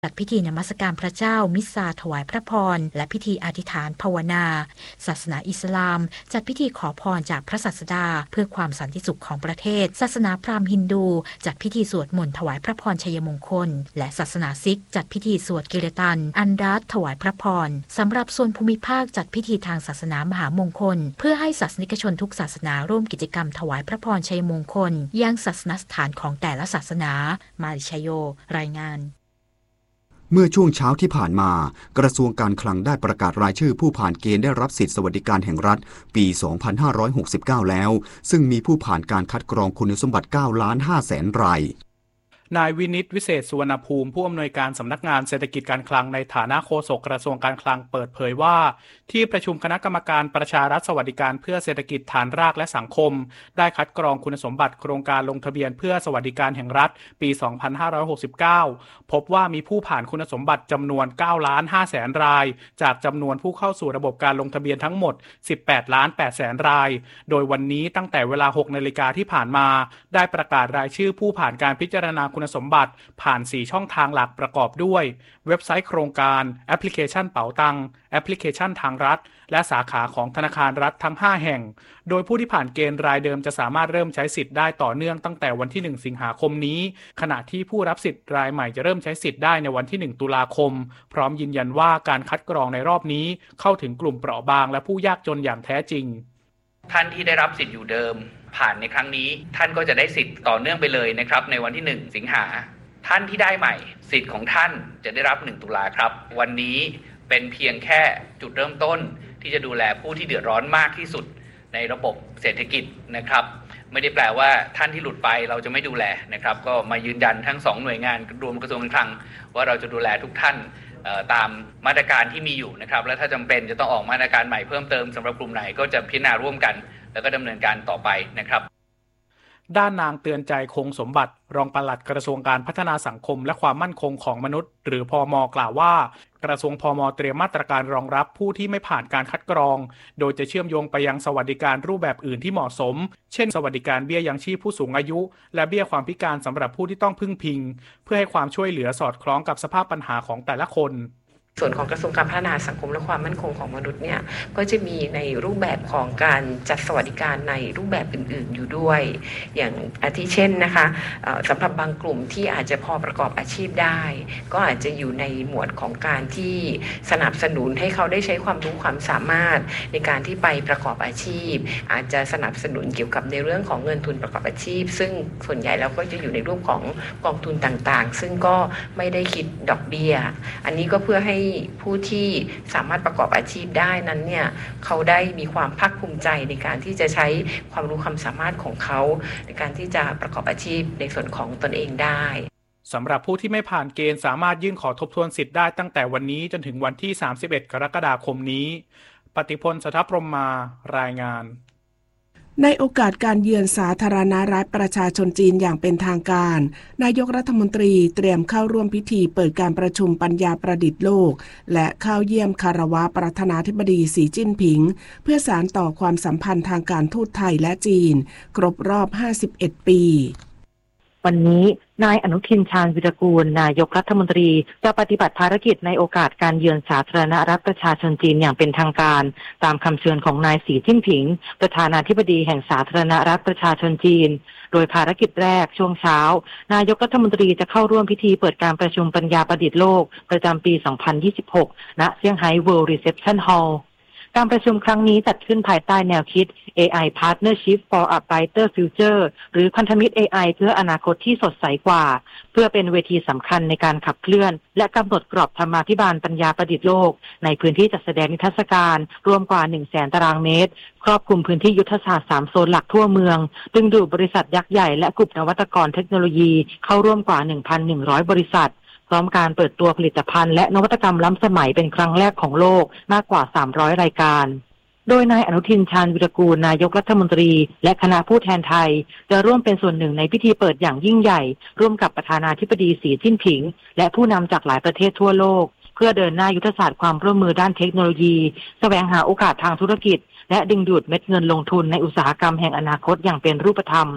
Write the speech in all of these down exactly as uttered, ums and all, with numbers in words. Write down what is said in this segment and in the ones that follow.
จัดพิธีนมัสการพระเจ้ามิสซาถวายพระพรและพิธีอธิษฐานภาวนาศาสนาอิสลามจัดพิธีขอพรจากพระศาสดาเพื่อความสันติสุขของประเทศศาสนาพราหมณ์ฮินดูจัดพิธีสวดมนต์ถวายพระพรชัยมงคลและศาสนาซิกจัดพิธีสวดกิรตันอันดัตถวายพระพรสำหรับส่วนภูมิภาคจัดพิธีทางศาสนามหามงคลเพื่อให้ศาสนิกชนทุกศาสนาร่วมกิจกรรมถวายพระพรชัยมงคลยังศาสนสถานของแต่ละศาสนามาริชโยรายงานเมื่อช่วงเช้าที่ผ่านมากระทรวงการคลังได้ประกาศรายชื่อผู้ผ่านเกณฑ์ได้รับสิทธิสวัสดิการแห่งรัฐปี สองพันห้าร้อยหกสิบเก้า แล้วซึ่งมีผู้ผ่านการคัดกรองคุณสมบัติ เก้าล้านห้าแสน รายนายวินิตวิเศษสุวรรณภูมิผู้อำนวยการสำนักงานเศรษฐกิจการคลังในฐานะโฆษกกระทรวงการคลังเปิดเผยว่าที่ประชุมคณะกรรมการประชารัฐสวัสดิการเพื่อเศรษฐกิจฐานรากและสังคมได้คัดกรองคุณสมบัติโครงการลงทะเบียนเพื่อสวัสดิการแห่งรัฐปี สองพันห้าร้อยหกสิบเก้า พบว่ามีผู้ผ่านคุณสมบัติจำนวน เก้าล้านห้าแสน รายจากจำนวนผู้เข้าสู่ระบบการลงทะเบียนทั้งหมด สิบแปดล้านแปดแสน รายโดยวันนี้ตั้งแต่เวลา หกนาฬิกาที่ผ่านมาได้ประกาศรายชื่อผู้ผ่านการพิจารณาคุณสมบัติผ่าน สี่ช่องทางหลักประกอบด้วยเว็บไซต์โครงการแอปพลิเคชันเป๋าตังแอปพลิเคชันทางรัฐและสาขาของธนาคารรัฐทั้งห้าแห่งโดยผู้ที่ผ่านเกณฑ์รายเดิมจะสามารถเริ่มใช้สิทธิ์ได้ต่อเนื่องตั้งแต่วันที่หนึ่งสิงหาคมนี้ขณะที่ผู้รับสิทธิ์รายใหม่จะเริ่มใช้สิทธิ์ได้ในวันที่หนึ่งตุลาคมพร้อมยืนยันว่าการคัดกรองในรอบนี้เข้าถึงกลุ่มเปราะบางและผู้ยากจนอย่างแท้จริงท่านที่ได้รับสิทธิ์อยู่เดิมผ่านในครั้งนี้ท่านก็จะได้สิทธิ์ต่อเนื่องไปเลยนะครับในวันที่หนึ่งสิงหาท่านที่ได้ใหม่สิทธิ์ของท่านจะได้รับหนึ่งตุลาครับวันนี้เป็นเพียงแค่จุดเริ่มต้นที่จะดูแลผู้ที่เดือดร้อนมากที่สุดในระบบเศรษฐกิจนะครับไม่ได้แปลว่าท่านที่หลุดไปเราจะไม่ดูแลนะครับก็มายืนยันทั้งสองหน่วยงานรวมกระทรวงการคลังว่าเราจะดูแลทุกท่านตามมาตรการที่มีอยู่นะครับและถ้าจำเป็นจะต้องออกมาตรการใหม่เพิ่มเติมสำหรับกลุ่มไหนก็จะพิจารณาร่วมกันแล้วก็ดำเนินการต่อไปนะครับด้านนางเตือนใจคงสมบัติรองปลัดกระทรวงการพัฒนาสังคมและความมั่นคงของมนุษย์หรือพม.กล่าวว่ากระทรวงพม.เตรียมมาตรการรองรับผู้ที่ไม่ผ่านการคัดกรองโดยจะเชื่อมโยงไปยังสวัสดิการรูปแบบอื่นที่เหมาะสมเช่นสวัสดิการเบี้ยยังชีพผู้สูงอายุและเบี้ยความพิการสำหรับผู้ที่ต้องพึ่งพิงเพื่อให้ความช่วยเหลือสอดคล้องกับสภาพปัญหาของแต่ละคนส่วนของกระทรวงการพัฒนาสังคมและความมั่นคงของมนุษย์เนี่ยก็จะมีในรูปแบบของการจัดสวัสดิการในรูปแบบอื่นๆอยู่ด้วยอย่างอาทิเช่นนะคะสำหรับบางกลุ่มที่อาจจะพอประกอบอาชีพได้ก็อาจจะอยู่ในหมวดของการที่สนับสนุนให้เขาได้ใช้ความรู้ความสามารถในการที่ไปประกอบอาชีพอาจจะสนับสนุนเกี่ยวกับในเรื่องของเงินทุนประกอบอาชีพซึ่งส่วนใหญ่แล้วก็จะอยู่ในรูปของกองทุนต่างๆซึ่งก็ไม่ได้คิดดอกเบี้ยอันนี้ก็เพื่อให้ผู้ที่สามารถประกอบอาชีพได้นั้นเนี่ยเขาได้มีความภาคภูมิใจในการที่จะใช้ความรู้ความสามารถของเขาในการที่จะประกอบอาชีพในส่วนของตนเองได้สำหรับผู้ที่ไม่ผ่านเกณฑ์สามารถยื่นขอทบทวนสิทธิ์ได้ตั้งแต่วันนี้จนถึงวันที่สามสิบเอ็ดกรกฎาคมนี้ปฏิพล สทัพพรหมารายงานในโอกาสการเยือนสาธารณรัฐประชาชนจีนอย่างเป็นทางการนายกรัฐมนตรีเตรียมเข้าร่วมพิธีเปิดการประชุมปัญญาประดิษฐ์โลกและเข้าเยี่ยมคารวะประธานาธิบดีสีจิ้นผิงเพื่อสานต่อความสัมพันธ์ทางการทูตไทยและจีนครบรอบห้าสิบเอ็ดปีวันนี้นายอนุทินชาญวิรากูลนายกรัฐมนตรีจะปฏิบัติภารกิจในโอกาสการเยือนสาธารณรัฐประชาชนจีนอย่างเป็นทางการตามคำเชิญของนายสีจิ้นผิงประธานาธิบดีแห่งสาธารณรัฐประชาชนจีนโดยภารกิจแรกช่วงเช้านายกรัฐมนตรีจะเข้าร่วมพิธีเปิดการประชุมปัญญาประดิษฐ์โลกประจำปี สองพันยี่สิบหก ณ เซี่ยงไฮ้ World Reception Hallการประชุมครั้งนี้จัดขึ้นภายใต้แนวคิด เอ ไอ Partnership for a Brighter Future หรือพันธมิตร เอ ไอ เพื่ออนาคตที่สดใสกว่าเพื่อเป็นเวทีสำคัญในการขับเคลื่อนและกำหนดกรอบธรรมาภิบาลปัญญาประดิษฐ์โลกในพื้นที่จัดแสดงนิทรรศการรวมกว่า หนึ่งแสน ตารางเมตรครอบคลุมพื้นที่ยุทธศาสตร์สามโซนหลักทั่วเมืองดึงดูดบริษัทยักษ์ใหญ่และกลุ่มนวัตกรเทคโนโลยีเข้าร่วมกว่า หนึ่งพันหนึ่งร้อย บริษัทพร้อมการเปิดตัวผลิตภัณฑ์และนวัตกรรมล้ำสมัยเป็นครั้งแรกของโลกมากกว่าสามร้อยรายการโดยนายอนุทินชาญวิรากูลนายกรัฐมนตรีและคณะผู้แทนไทยจะร่วมเป็นส่วนหนึ่งในพิธีเปิดอย่างยิ่งใหญ่ร่วมกับประธานาธิบดีสีจิ้นผิงและผู้นำจากหลายประเทศทั่วโลกเพื่อเดินหน้ายุทธศาสตร์ความร่วมมือด้านเทคโนโลยีแสวงหาโอกาสทางธุรกิจและดึงดูดเม็ดเงินลงทุนในอุตสาหกรรมแห่งอนาคตอย่างเป็นรูปธรรม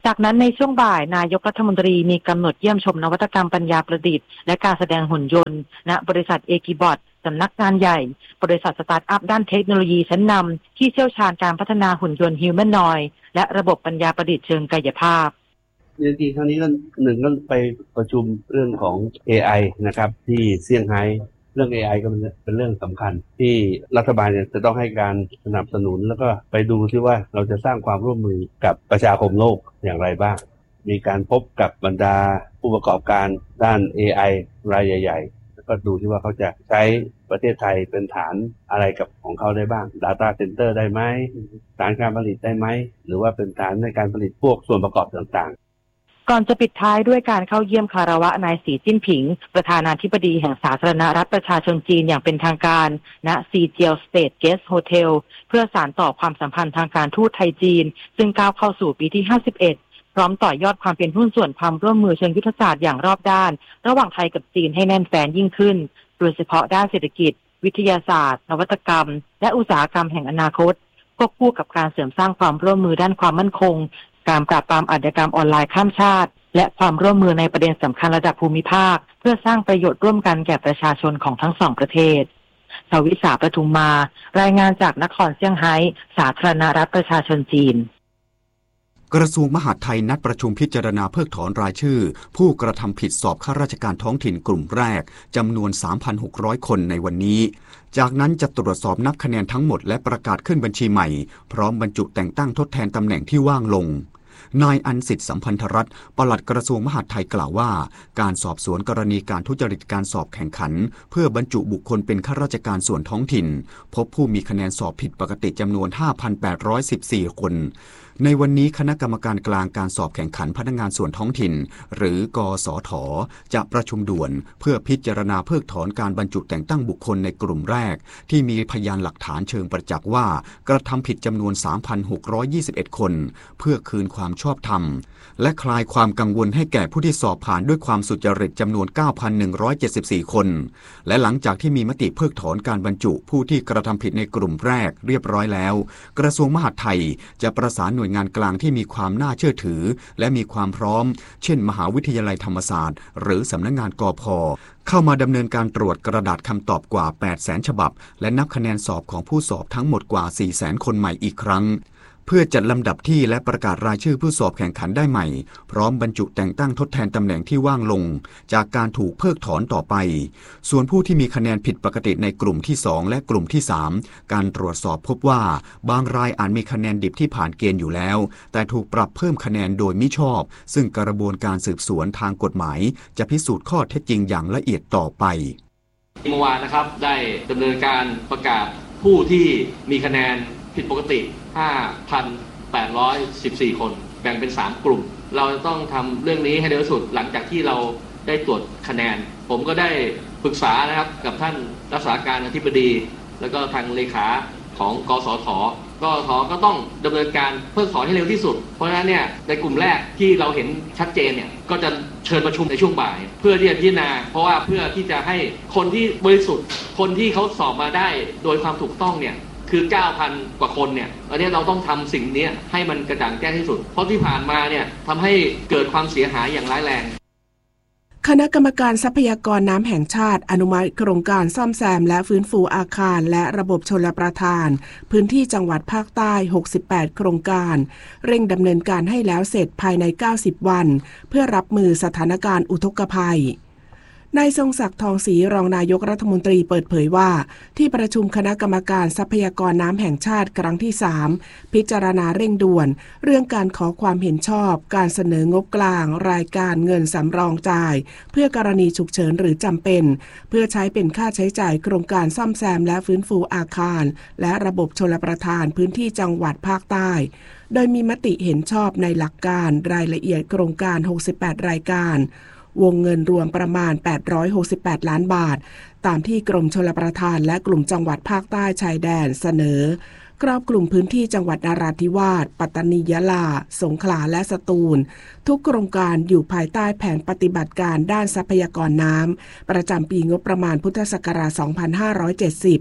จากนั้นในช่วงบ่ายนายกรัฐมนตรีมีกำหนดเยี่ยมชมนวัตกรรมปัญญาประดิษฐ์และการแสดงหุ่นยนต์ณบริษัทเอกิบอทสำนักงานใหญ่บริษัทสตาร์ทอัพด้านเทคโนโลยีชั้นนำที่เชี่ยวชาญการพัฒนาหุ่นยนต์ฮิวแมนนอยด์และระบบปัญญาประดิษฐ์เชิงกายภาพในทีครั้งนี้ก็หนึ่งก็ไปประชุมเรื่องของ เอ ไอ นะครับที่เซี่ยงไฮ้เรื่อง เอ ไอ ก็เป็นเรื่องสำคัญที่รัฐบาลเนี่ยจะต้องให้การสนับสนุนแล้วก็ไปดูที่ว่าเราจะสร้างความร่วมมือกับประชาคมโลกอย่างไรบ้างมีการพบกับบรรดาผู้ประกอบการด้าน เอ ไอ รายใหญ่ๆแล้วก็ดูที่ว่าเขาจะใช้ประเทศไทยเป็นฐานอะไรกับของเขาได้บ้าง Data Center ได้ไหมฐานการผลิตได้ไหมหรือว่าเป็นฐานในการผลิตพวกส่วนประกอบต่างๆก่อนจะปิดท้ายด้วยการเข้าเยี่ยมคารวะนายสีจิ้นผิงประธานาธิบดีแห่งสาธารณรัฐประชาชนจีนอย่างเป็นทางการณซีเจียวสเตทเกสต์โฮเทลเพื่อสานต่อความสัมพันธ์ทางการทูตไทยจีนซึ่งก้าวเข้าสู่ปีที่ห้าสิบเอ็ดพร้อมต่อยอดความเป็นหุ้นส่วนความร่วมมือเชิงยุทธศาสตร์อย่างรอบด้านระหว่างไทยกับจีนให้แน่นแฟ้นยิ่งขึ้นโดยเฉพาะด้านเศรษฐกิจวิทยาศาสตร์นวัตกรรมและอุตสาหกรรมแห่งอนาคตควบคู่กับการเสริมสร้างความร่วมมือด้านความมั่นคงการปราบปรามอาชญากรรมออนไลน์ข้ามชาติและความร่วมมือในประเด็นสำคัญระดับภูมิภาคเพื่อสร้างประโยชน์ร่วมกันแก่ประชาชนของทั้งสองประเทศชวิสาประทุมมารายงานจากนครเซี่ยงไฮ้สาธารณรัฐประชาชนจีนกระทรวงมหาดไทยนัดประชุมพิจารณาเพิกถอนรายชื่อผู้กระทำผิดสอบข้าราชการท้องถิ่นกลุ่มแรกจำนวน สามพันหกร้อย คนในวันนี้จากนั้นจะตรวจสอบนับคะแนนทั้งหมดและประกาศขึ้นบัญชีใหม่พร้อมบรรจุแต่งตั้งทดแทนตำแหน่งที่ว่างลงนายอันสิทธิ์สัมพันธรัตน์ปลัดกระทรวงมหาดไทยกล่าวว่าการสอบสวนกรณีการทุจริตการสอบแข่งขันเพื่อบรรจุบุคคลเป็นข้าราชการส่วนท้องถิ่นพบผู้มีคะแนนสอบผิดปกติจำนวน ห้าพันแปดร้อยสิบสี่ คนในวันนี้คณะกรรมการกลางการสอบแข่งขันพนักงานส่วนท้องถิ่นหรือกสทจะประชุมด่วนเพื่อพิจารณาเพิกถอนการบรรจุแต่งตั้งบุคคลในกลุ่มแรกที่มีพยานหลักฐานเชิงประจักษ์ว่ากระทำผิดจำนวน สามพันหกร้อยยี่สิบเอ็ด คนเพื่อคืนความชอบธรรมและคลายความกังวลให้แก่ผู้ที่สอบผ่านด้วยความสุจริตจำนวน เก้าพันหนึ่งร้อยเจ็ดสิบสี่ คนและหลังจากที่มีมติเพิกถอนการบรรจุผู้ที่กระทำผิดในกลุ่มแรกเรียบร้อยแล้วกระทรวงมหาดไทยจะประสานหน่วยงานกลางที่มีความน่าเชื่อถือและมีความพร้อมเช่นมหาวิทยาลัยธรรมศาสตร์หรือสำนักงานกพ.เข้ามาดำเนินการตรวจกระดาษคำตอบกว่า แปดแสน ฉบับและนับคะแนนสอบของผู้สอบทั้งหมดกว่า สี่แสน คนใหม่อีกครั้งเพื่อจัดลำดับที่และประกาศรายชื่อผู้สอบแข่งขันได้ใหม่พร้อมบรรจุแต่งตั้งทดแทนตำแหน่งที่ว่างลงจากการถูกเพิกถอนต่อไปส่วนผู้ที่มีคะแนนผิดปกติในกลุ่มที่สองและกลุ่มที่สามการตรวจสอบพบว่าบางรายอาจมีคะแนนดิบที่ผ่านเกณฑ์อยู่แล้วแต่ถูกปรับเพิ่มคะแนนโดยมิชอบซึ่งกระบวนการสืบสวนทางกฎหมายจะพิสูจน์ข้อเท็จจริงอย่างละเอียดต่อไปเมื่อวานนะครับได้ดำเนินการประกาศผู้ที่มีคะแนนผิดปกติ ห้าพันแปดร้อยสิบสี่ คนแบ่งเป็นสามกลุ่มเราต้องทำเรื่องนี้ให้เร็วที่สุดหลังจากที่เราได้ตรวจคะแนนผมก็ได้ปรึกษานะครับกับท่านรักษาการอธิบดีแล้วก็ทางเลขาของกสทกสทก็ต้องดำเนินการเพิกถอนให้เร็วที่สุดเพราะฉะนั้นเนี่ยในกลุ่มแรกที่เราเห็นชัดเจนเนี่ยก็จะเชิญประชุมในช่วงบ่ายเพื่อที่จะพิจารณาเพราะว่าเพื่อที่จะให้คนที่บริสุทธิ์คนที่เขาสอบมาได้โดยความถูกต้องเนี่ยคือ เก้าพัน กว่าคนเนี่ยอันนี้เราต้องทำสิ่งนี้ให้มันกระจ่างแจ้งที่สุดเพราะที่ผ่านมาเนี่ยทำให้เกิดความเสียหายอย่างร้ายแรงคณะกรรมการทรัพยากรน้ำแห่งชาติอนุมัติโครงการซ่อมแซมและฟื้นฟูอาคารและระบบชลประทานพื้นที่จังหวัดภาคใต้หกสิบแปดโครงการเร่งดำเนินการให้แล้วเสร็จภายในเก้าสิบวันเพื่อรับมือสถานการณ์อุทกภัยนายทรงศักดิ์ทองศรีรองนายกรัฐมนตรีเปิดเผยว่าที่ประชุมคณะกรรมการทรัพยากรน้ำแห่งชาติครั้งที่สามพิจารณาเร่งด่วนเรื่องการขอความเห็นชอบการเสนองบกลางรายการเงินสำรองจ่ายเพื่อกรณีฉุกเฉินหรือจำเป็นเพื่อใช้เป็นค่าใช้จ่ายโครงการซ่อมแซมและฟื้นฟูอาคารและระบบชลประทานพื้นที่จังหวัดภาคใต้โดยมีมติเห็นชอบในหลักการรายละเอียดโครงการหกสิบแปดรายการวงเงินรวมประมาณแปดร้อยหกสิบแปดล้านบาทตามที่กรมชลประทานและกลุ่มจังหวัดภาคใต้ชายแดนเสนอครอบคลุมพื้นที่จังหวัดนราธิวาสปัตตานียะลาสงขลาและสตูลทุกโครงการอยู่ภายใต้แผนปฏิบัติการด้านทรัพยากรน้ำประจำปีงบประมาณพุทธศักราชสองพันห้าร้อยเจ็ดสิบ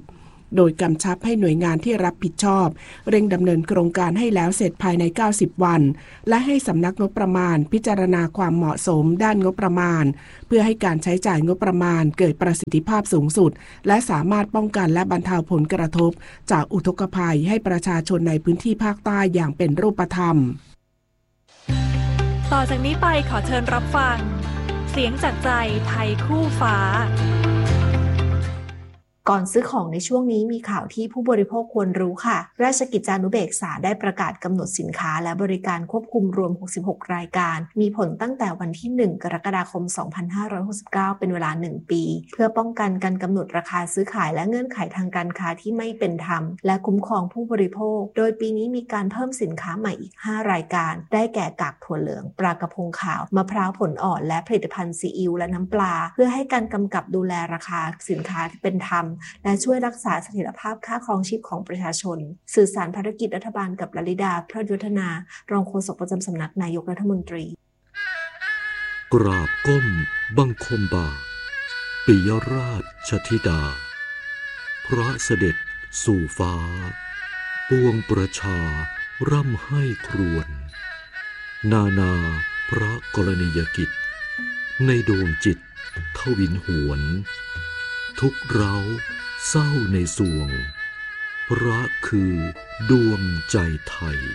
โดยกำชับให้หน่วยงานที่รับผิดชอบเร่งดำเนินโครงการให้แล้วเสร็จภายในเก้าสิบวันและให้สำนักงบประมาณพิจารณาความเหมาะสมด้านงบประมาณเพื่อให้การใช้จ่ายงบประมาณเกิดประสิทธิภาพสูงสุดและสามารถป้องกันและบรรเทาผลกระทบจากอุทกภัยให้ประชาชนในพื้นที่ภาคใต้อย่างเป็นรูปธรรมต่อจากนี้ไปขอเชิญรับฟังเสียงจากใจไทยคู่ฟ้าก่อนซื้อของในช่วงนี้มีข่าวที่ผู้บริโภคควรรู้ค่ะราชกิจจานุเบกษาได้ประกาศกำหนดสินค้าและบริการควบคุมรวมหกสิบหกรายการมีผลตั้งแต่วันที่หนึ่งกรกฎาคมสองพันห้าร้อยหกสิบเก้าเป็นเวลาหนึ่งปีเพื่อป้องกันการกำหนดราคาซื้อขายและเงื่อนไขทางการค้าที่ไม่เป็นธรรมและคุ้มครองผู้บริโภคโดยปีนี้มีการเพิ่มสินค้าใหม่อีกห้ารายการได้แก่กากถั่วเหลืองปลากระพงขาวมะพร้าวผลอ่อนและผลิตภัณฑ์ซีอิ๊วและน้ำปลาเพื่อให้การกำกับดูแลราคาสินค้าที่เป็นธรรมและช่วยรักษาเสถียรภาพค่าครองชีพของประชาชนสื่อสารภารกิจรัฐบาลกับลลิดาพระยุทธนารองโฆษกประจำสำนักนายกรัฐมนตรีกราบก้มบังคมบาทปิยราชธิดาพระเสด็จสู่ฟ้าปวงประชาร่ำให้ครวญนานาพระกรณียกิจในดวงจิตทวินหวนทุกเร้าเศร้าในสวงพระคือดวงใจไทย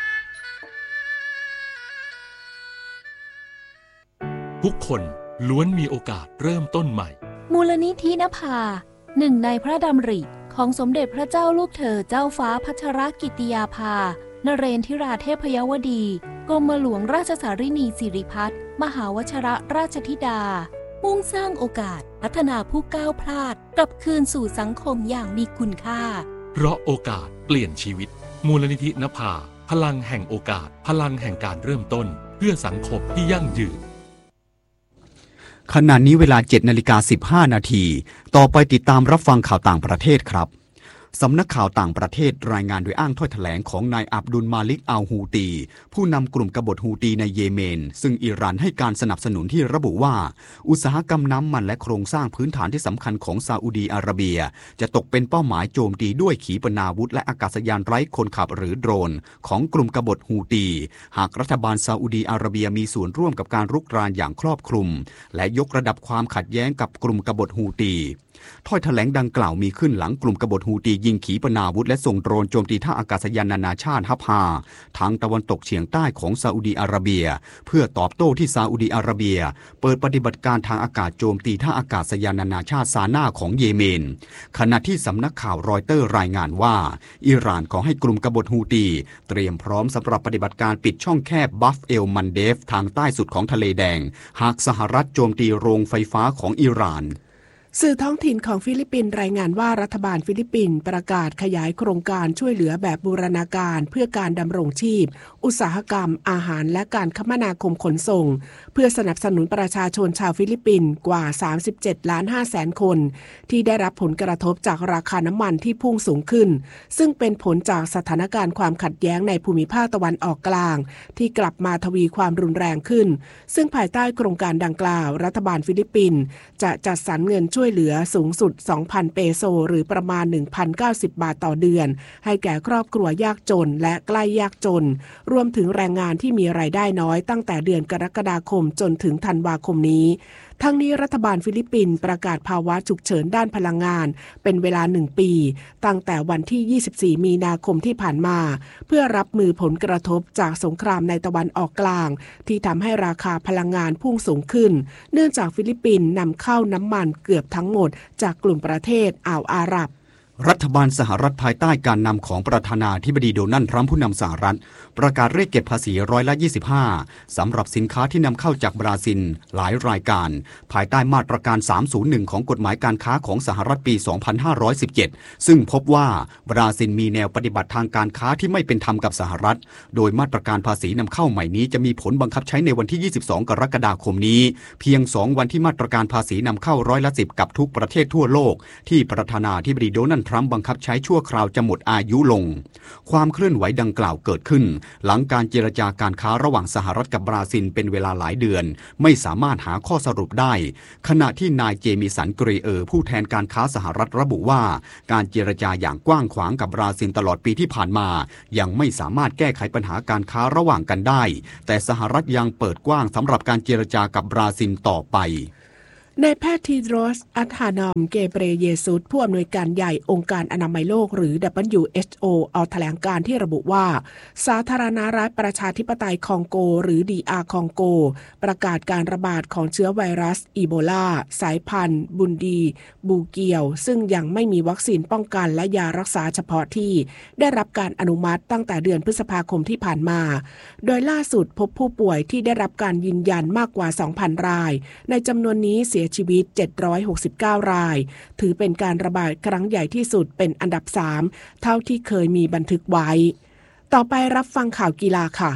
ทุกคนล้วนมีโอกาสเริ่มต้นใหม่มูลนิธินภาหนึ่งในพระดำริของสมเด็จพระเจ้าลูกเธอเจ้าฟ้าพัชรกิติยาภานเรนทิราเทพยวดีกรมหลวงราชสารินีสิริพัฒน์มหาวชิรราชธิดามุ่งสร้างโอกาสพัฒนาผู้ก้าวพลาดกลับคืนสู่สังคมอย่างมีคุณค่าเพราะโอกาสเปลี่ยนชีวิตมูลนิธินภาพลังแห่งโอกาสพลังแห่งการเริ่มต้นเพื่อสังคมที่ยั่งยืนขณะนี้เวลา เจ็ดนาฬิกาสิบห้านาทีต่อไปติดตามรับฟังข่าวต่างประเทศครับสำนักข่าวต่างประเทศรายงานโดยอ้างถ้อยแถลงของนายอับดุลมาลิกอัลฮูตีผู้นำกลุ่มกบฏฮูตีในเยเมนซึ่งอิหร่านให้การสนับสนุนที่ระบุว่าอุตสาหกรรมน้ำมันและโครงสร้างพื้นฐานที่สำคัญของซาอุดีอาระเบียจะตกเป็นเป้าหมายโจมตีด้วยขีปนาวุธและอากาศยานไร้คนขับหรือโดรนของกลุ่มกบฏฮูตีหากรัฐบาลซาอุดีอาระเบียมีส่วนร่วมกับการรุกรานอย่างครอบคลุมและยกระดับความขัดแย้งกับกลุ่มกบฏฮูตีถ้อยแถลงดังกล่าวมีขึ้นหลังกลุ่มกบฏฮูตียิงขีปนาวุธและส่งโดรนโจมตีท่าอากาศยานนานาชาติฮับฮาทางตะวันตกเฉียงใต้ของซาอุดีอาระเบียเพื่อตอบโต้ที่ซาอุดีอาระเบียเปิดปฏิบัติการทางอากาศโจมตีท่าอากาศยานนานาชาติซาน่าของเยเมนขณะที่สำนักข่าวรอยเตอร์รายงานว่าอิหร่านขอให้กลุ่มกบฏฮูตีเตรียมพร้อมสำหรับปฏิบัติการปิดช่องแคบบัฟเอลมันเดฟทางใต้สุดของทะเลแดงหากสหรัฐโจมตีโรงไฟฟ้าของอิหร่านสื่อท้องถิ่นของฟิลิปปินส์รายงานว่ารัฐบาลฟิลิปปินส์ประกาศขยายโครงการช่วยเหลือแบบบูรณาการเพื่อการดำรงชีพอุตสาหกรรมอาหารและการคมนาคมขนส่งเพื่อสนับสนุนประชาชนชาวฟิลิปปินส์กว่า สามสิบเจ็ดล้านห้าแสนคนที่ได้รับผลกระทบจากราคาน้ำมันที่พุ่งสูงขึ้นซึ่งเป็นผลจากสถานการณ์ความขัดแย้งในภูมิภาคตะวันออกกลางที่กลับมาทวีความรุนแรงขึ้นซึ่งภายใต้โครงการดังกล่าวรัฐบาลฟิลิปปินส์จะจัดสรรเงินช่วยเหลือสูงสุด สองพัน เปโซหรือประมาณ หนึ่งพันเก้าสิบ บาทต่อเดือนให้แก่ครอบครัวยากจนและใกล้ยากจนรวมถึงแรงงานที่มีรายได้น้อยตั้งแต่เดือนกรกฎาคมจนถึงธันวาคมนี้ทั้งนี้รัฐบาลฟิลิปปินส์ประกาศภาวะฉุกเฉินด้านพลังงานเป็นเวลาหนึ่งปีตั้งแต่วันที่ยี่สิบสี่มีนาคมที่ผ่านมาเพื่อรับมือผลกระทบจากสงครามในตะวันออกกลางที่ทำให้ราคาพลังงานพุ่งสูงขึ้นเนื่องจากฟิลิปปินส์นำเข้าน้ำมันเกือบทั้งหมดจากกลุ่มประเทศอ่าวอาหรับรัฐบาลสหรัฐภายใต้การนำของประธานาธิบดีโดนัลด์ทรัมป์ผู้นำสหรัฐประกาศเรียกเก็บภาษีร้อยละยี่สิบห้าสำหรับสินค้าที่นำเข้าจากบราซิลหลายรายการภายใต้มาตรการสามศูนย์หนึ่งของกฎหมายการค้าของสหรัฐปีสองพันห้าร้อยสิบเจ็ดซึ่งพบว่าบราซิลมีแนวปฏิบัติทางการค้าที่ไม่เป็นธรรมกับสหรัฐโดยมาตรการภาษีนำเข้าใหม่นี้จะมีผลบังคับใช้ในวันที่ยี่สิบสองกรกฎาคมนี้เพียงสองวันที่มาตรการภาษีนำเข้าร้อยละสิบกับทุกประเทศทั่วโลกที่ประธานาธิบดีโดนัลด์ทรัมป์บังคับใช้ชั่วคราวจะหมดอายุลงความเคลื่อนไหวดังกล่าวเกิดขึ้นหลังการเจรจาการค้าระหว่างสหรัฐกับบราซิลเป็นเวลาหลายเดือนไม่สามารถหาข้อสรุปได้ขณะที่นายเจมิสันเกรเออร์ผู้แทนการค้าสหรัฐระบุว่าการเจรจาอย่างกว้างขวางกับบราซิลตลอดปีที่ผ่านมายังไม่สามารถแก้ไขปัญหาการค้าระหว่างกันได้แต่สหรัฐยังเปิดกว้างสำหรับการเจรจากับบราซิลต่อไปนายแพทย์ทีโดรส อัธานอม เกเบรเยซุสผู้อำนวยการใหญ่องค์การอนามัยโลกหรือ ดับเบิลยู เอช โอ เอาแถลงการที่ระบุว่าสาธารณรัฐประชาธิปไตยคองโกหรือ ดี อาร์ คองโกประกาศการระบาดของเชื้อไวรัสอีโบลาสายพันธุ์บุนดีบูเกียวซึ่งยังไม่มีวัคซีนป้องกันและยารักษาเฉพาะที่ได้รับการอนุมัติตั้งแต่เดือนพฤษภาคมที่ผ่านมาโดยล่าสุดพบผู้ป่วยที่ได้รับการยืนยันมากกว่า สองพัน รายในจำนวนนี้เสียชีวิตเจ็ดร้อยหกสิบเก้ารายถือเป็นการระบาดครั้งใหญ่ที่สุดเป็นอันดับสามเท่าที่เคยมีบันทึกไว้ต่อไปรับฟังข่าวกีฬาค่ะ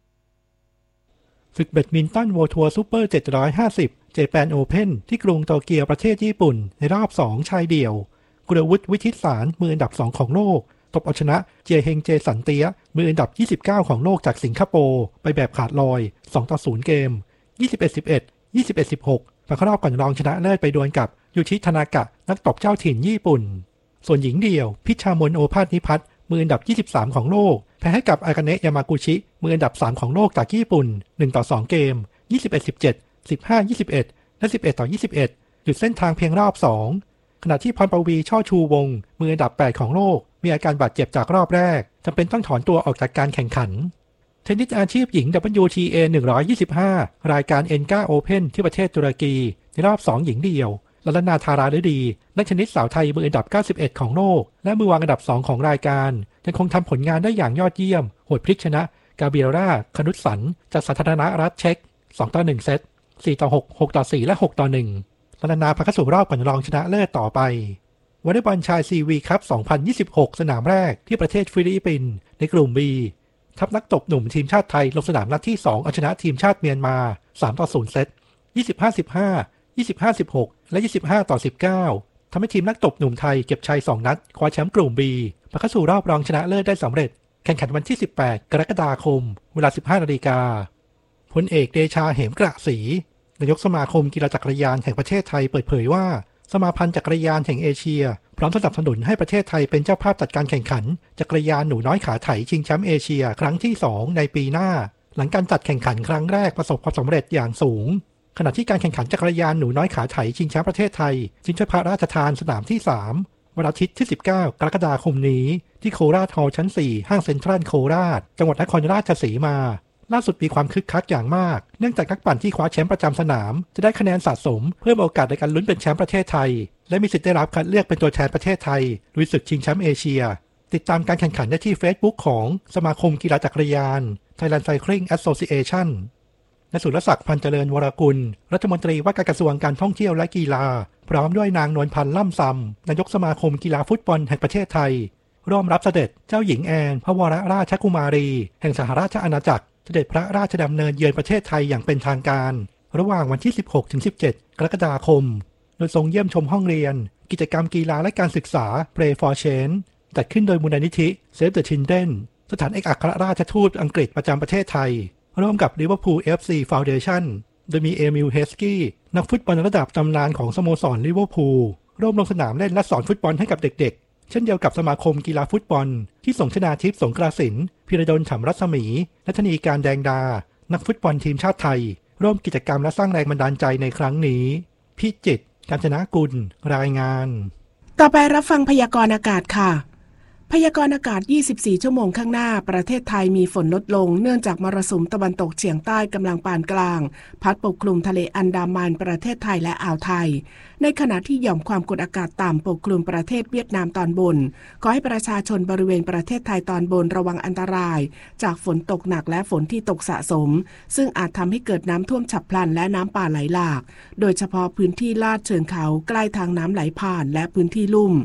ศึกแบดมินตัน World Tour Super เจ็ดร้อยห้าสิบ Japan Open ที่กรุงโตเกียวประเทศญี่ปุ่นในรอบสองชายเดี่ยวกุลวุฒิวิชิตสารมืออันดับสองของโลกตบเอาชนะเจียเฮงเจสันเตียมืออันดับยี่สิบเก้าของโลกจากสิงคโปร์ไปแบบขาดลอยสองต่อศูนย์เกม ยี่สิบเอ็ด สิบเอ็ด ยี่สิบเอ็ด สิบหกผ่านเข้ารอบก่อนรองชนะเลิศไปดวลกับยูชิทานากะนักตบเจ้าถิ่นญี่ปุ่นส่วนหญิงเดี่ยวพิชามนโอภาสนิพัฒน์มืออันดับยี่สิบสามของโลกแพ้ให้กับอากาเนะยามากุชิมืออันดับสามของโลกจากญี่ปุ่นหนึ่งต่อสองเกม ยี่สิบเอ็ด สิบเจ็ด สิบห้า ยี่สิบเอ็ด และ สิบเอ็ดต่อยี่สิบเอ็ดหยุดเส้นทางเพียงรอบสองขณะที่พรปวีช่อชูวงศ์มืออันดับแปดของโลกมีอาการบาดเจ็บจากรอบแรกจำเป็นต้องถอนตัวออกจากการแข่งขันเทนนิสอาชีพหญิง ดับเบิลยู ที เอ หนึ่งร้อยยี่สิบห้ารายการ เอ็น จี เอ Open ที่ประเทศตุรกีในรอบสองหญิงเดี่ยวลัลนาธาราฤดีนักเทนนิสสาวไทยมืออันดับเก้าสิบเอ็ดของโลกและมือวางอันดับสองของรายการยังคงทำผลงานได้อย่างยอดเยี่ยมโหดพลิกชนะกาเบรียร่าคนุสสันจากสาธารณรัฐเช็กสองต่อหนึ่งเซตสี่ต่อหก หกต่อสี่และหกต่อหนึ่งลัลนาผ่านเข้าสู่รอบก่อนรองชนะเลิศต่อไปวอลเลย์บอลชายซีวีคัพสองพันยี่สิบหกสนามแรกที่ประเทศฟิลิปปินส์ในกลุ่ม Bทัพนักตบหนุ่มทีมชาติไทยลงสนามนัดที่สองเอาชนะทีมชาติเมียนมาสามต่อศูนย์เซตยี่สิบห้า สิบห้า ยี่สิบห้า สิบหกและยี่สิบห้าต่อสิบเก้าทำให้ทีมนักตบหนุ่มไทยเก็บชัยสองนัดคว้าแชมป์กลุ่ม B ผ่านเข้าสู่รอบรองชนะเลิศได้สำเร็จแข่งขันวันที่สิบแปดกรกฎาคมเวลา สิบห้านาฬิกาพลเอกเดชาเหมกระศรีนายกสมาคมกีฬาจักรยานแห่งประเทศไทยเปิดเผยว่าสมาพันธ์จักรยานแห่งเอเชียพร้อมสนับสนุนให้ประเทศไทยเป็นเจ้าภาพจัดการแข่งขันจักรยานหนูน้อยขาไถชิงแชมป์เอเชียครั้งที่สองในปีหน้าหลังการจัดแข่งขันครั้งแรกประสบความสำเร็จอย่างสูงขณะที่การแข่งขันจักรยานหนูน้อยขาไถชิงแชมป์ประเทศไทยชิงถ้วยพระราชทานสนามที่สามวันอาทิตย์ที่สิบเก้ากรกฎาคมนี้ที่โคราชฮอลล์ชั้นสี่ห้างเซ็นทรัลโคราชจังหวัดนครราชสีมาล่าสุดมีความคึกคักอย่างมากเนื่องจากนักปั่นที่คว้าแชมป์ประจำสนามจะได้คะแนนสะสมเพิ่มโอกาสในการลุ้นเป็นแชมป์ประเทศไทยและมีสิทธิ์ได้รับคัดเลือกเป็นตัวแทนประเทศไทยลุยศึกชิงแชมป์เอเชียติดตามการแข่งขันได้ที่ Facebook ของสมาคมกีฬาจักรยาน Thailand Cycling Association นายสุรศักดิ์พันเจริญวรกุลรัฐมนตรีว่าการกระทรวงการท่องเที่ยวและกีฬาพร้อมด้วยนางนวลพันธ์ล่ำซำนายกสมาคมกีฬาฟุตบอลแห่งประเทศไทยร่วมรับเสด็จเจ้าหญิงแอนพระวรราชกุมารีแห่งสหราชอาณาจักรเสด็จพระราชดำเนินเยือนประเทศไทยอย่างเป็นทางการระหว่างวันที่ สิบหกถึงสิบเจ็ด กรกฎาคมโดยทรงเยี่ยมชมห้องเรียนกิจกรรมกีฬาและการศึกษา Play for Change จัดขึ้นโดยมูลนิธิ Save the Children สถานเอกอัครราชทูตอังกฤษประจำประเทศไทยร่วมกับ Liverpool เอฟ ซี Foundation โดยมีเอมิล เฮสกี้นักฟุตบอลระดับตำนานของสโมสรลิเวอร์พูลร่วมลงสนามเล่นและสอนฟุตบอลให้กับเด็กๆเช่นเดียวกับสมาคมกีฬาฟุตบอลที่ส่งชนาทิพย์สงกรานต์ศิลป์พิรดลฉ่ำรัศมีและธนีการแดงดานักฟุตบอลทีมชาติไทยร่วมกิจกรรมและสร้างแรงบันดาลใจในครั้งนี้พิจิตรกาญจนกุลรายงานต่อไปรับฟังพยากรณ์อากาศค่ะพยากรณ์อากาศยี่สิบสี่ชั่วโมงข้างหน้าประเทศไทยมีฝนลดลงเนื่องจากมรสุมตะวันตกเฉียงใต้กำลังปานกลางพัดปกคลุมทะเลอันดามันประเทศไทยและอ่าวไทยในขณะที่หย่อมความกดอากาศต่ำปกคลุมประเทศเวียดนามตอนบนขอให้ประชาชนบริเวณประเทศไทยตอนบนระวังอันตรายจากฝนตกหนักและฝนที่ตกสะสมซึ่งอาจทำให้เกิดน้ำท่วมฉับพลันและน้ำป่าไหลหลากโดยเฉพาะพื้นที่ลาดเชิงเขาใกล้ทางน้ำไหลผ่านและพื้นที่ลุ่ม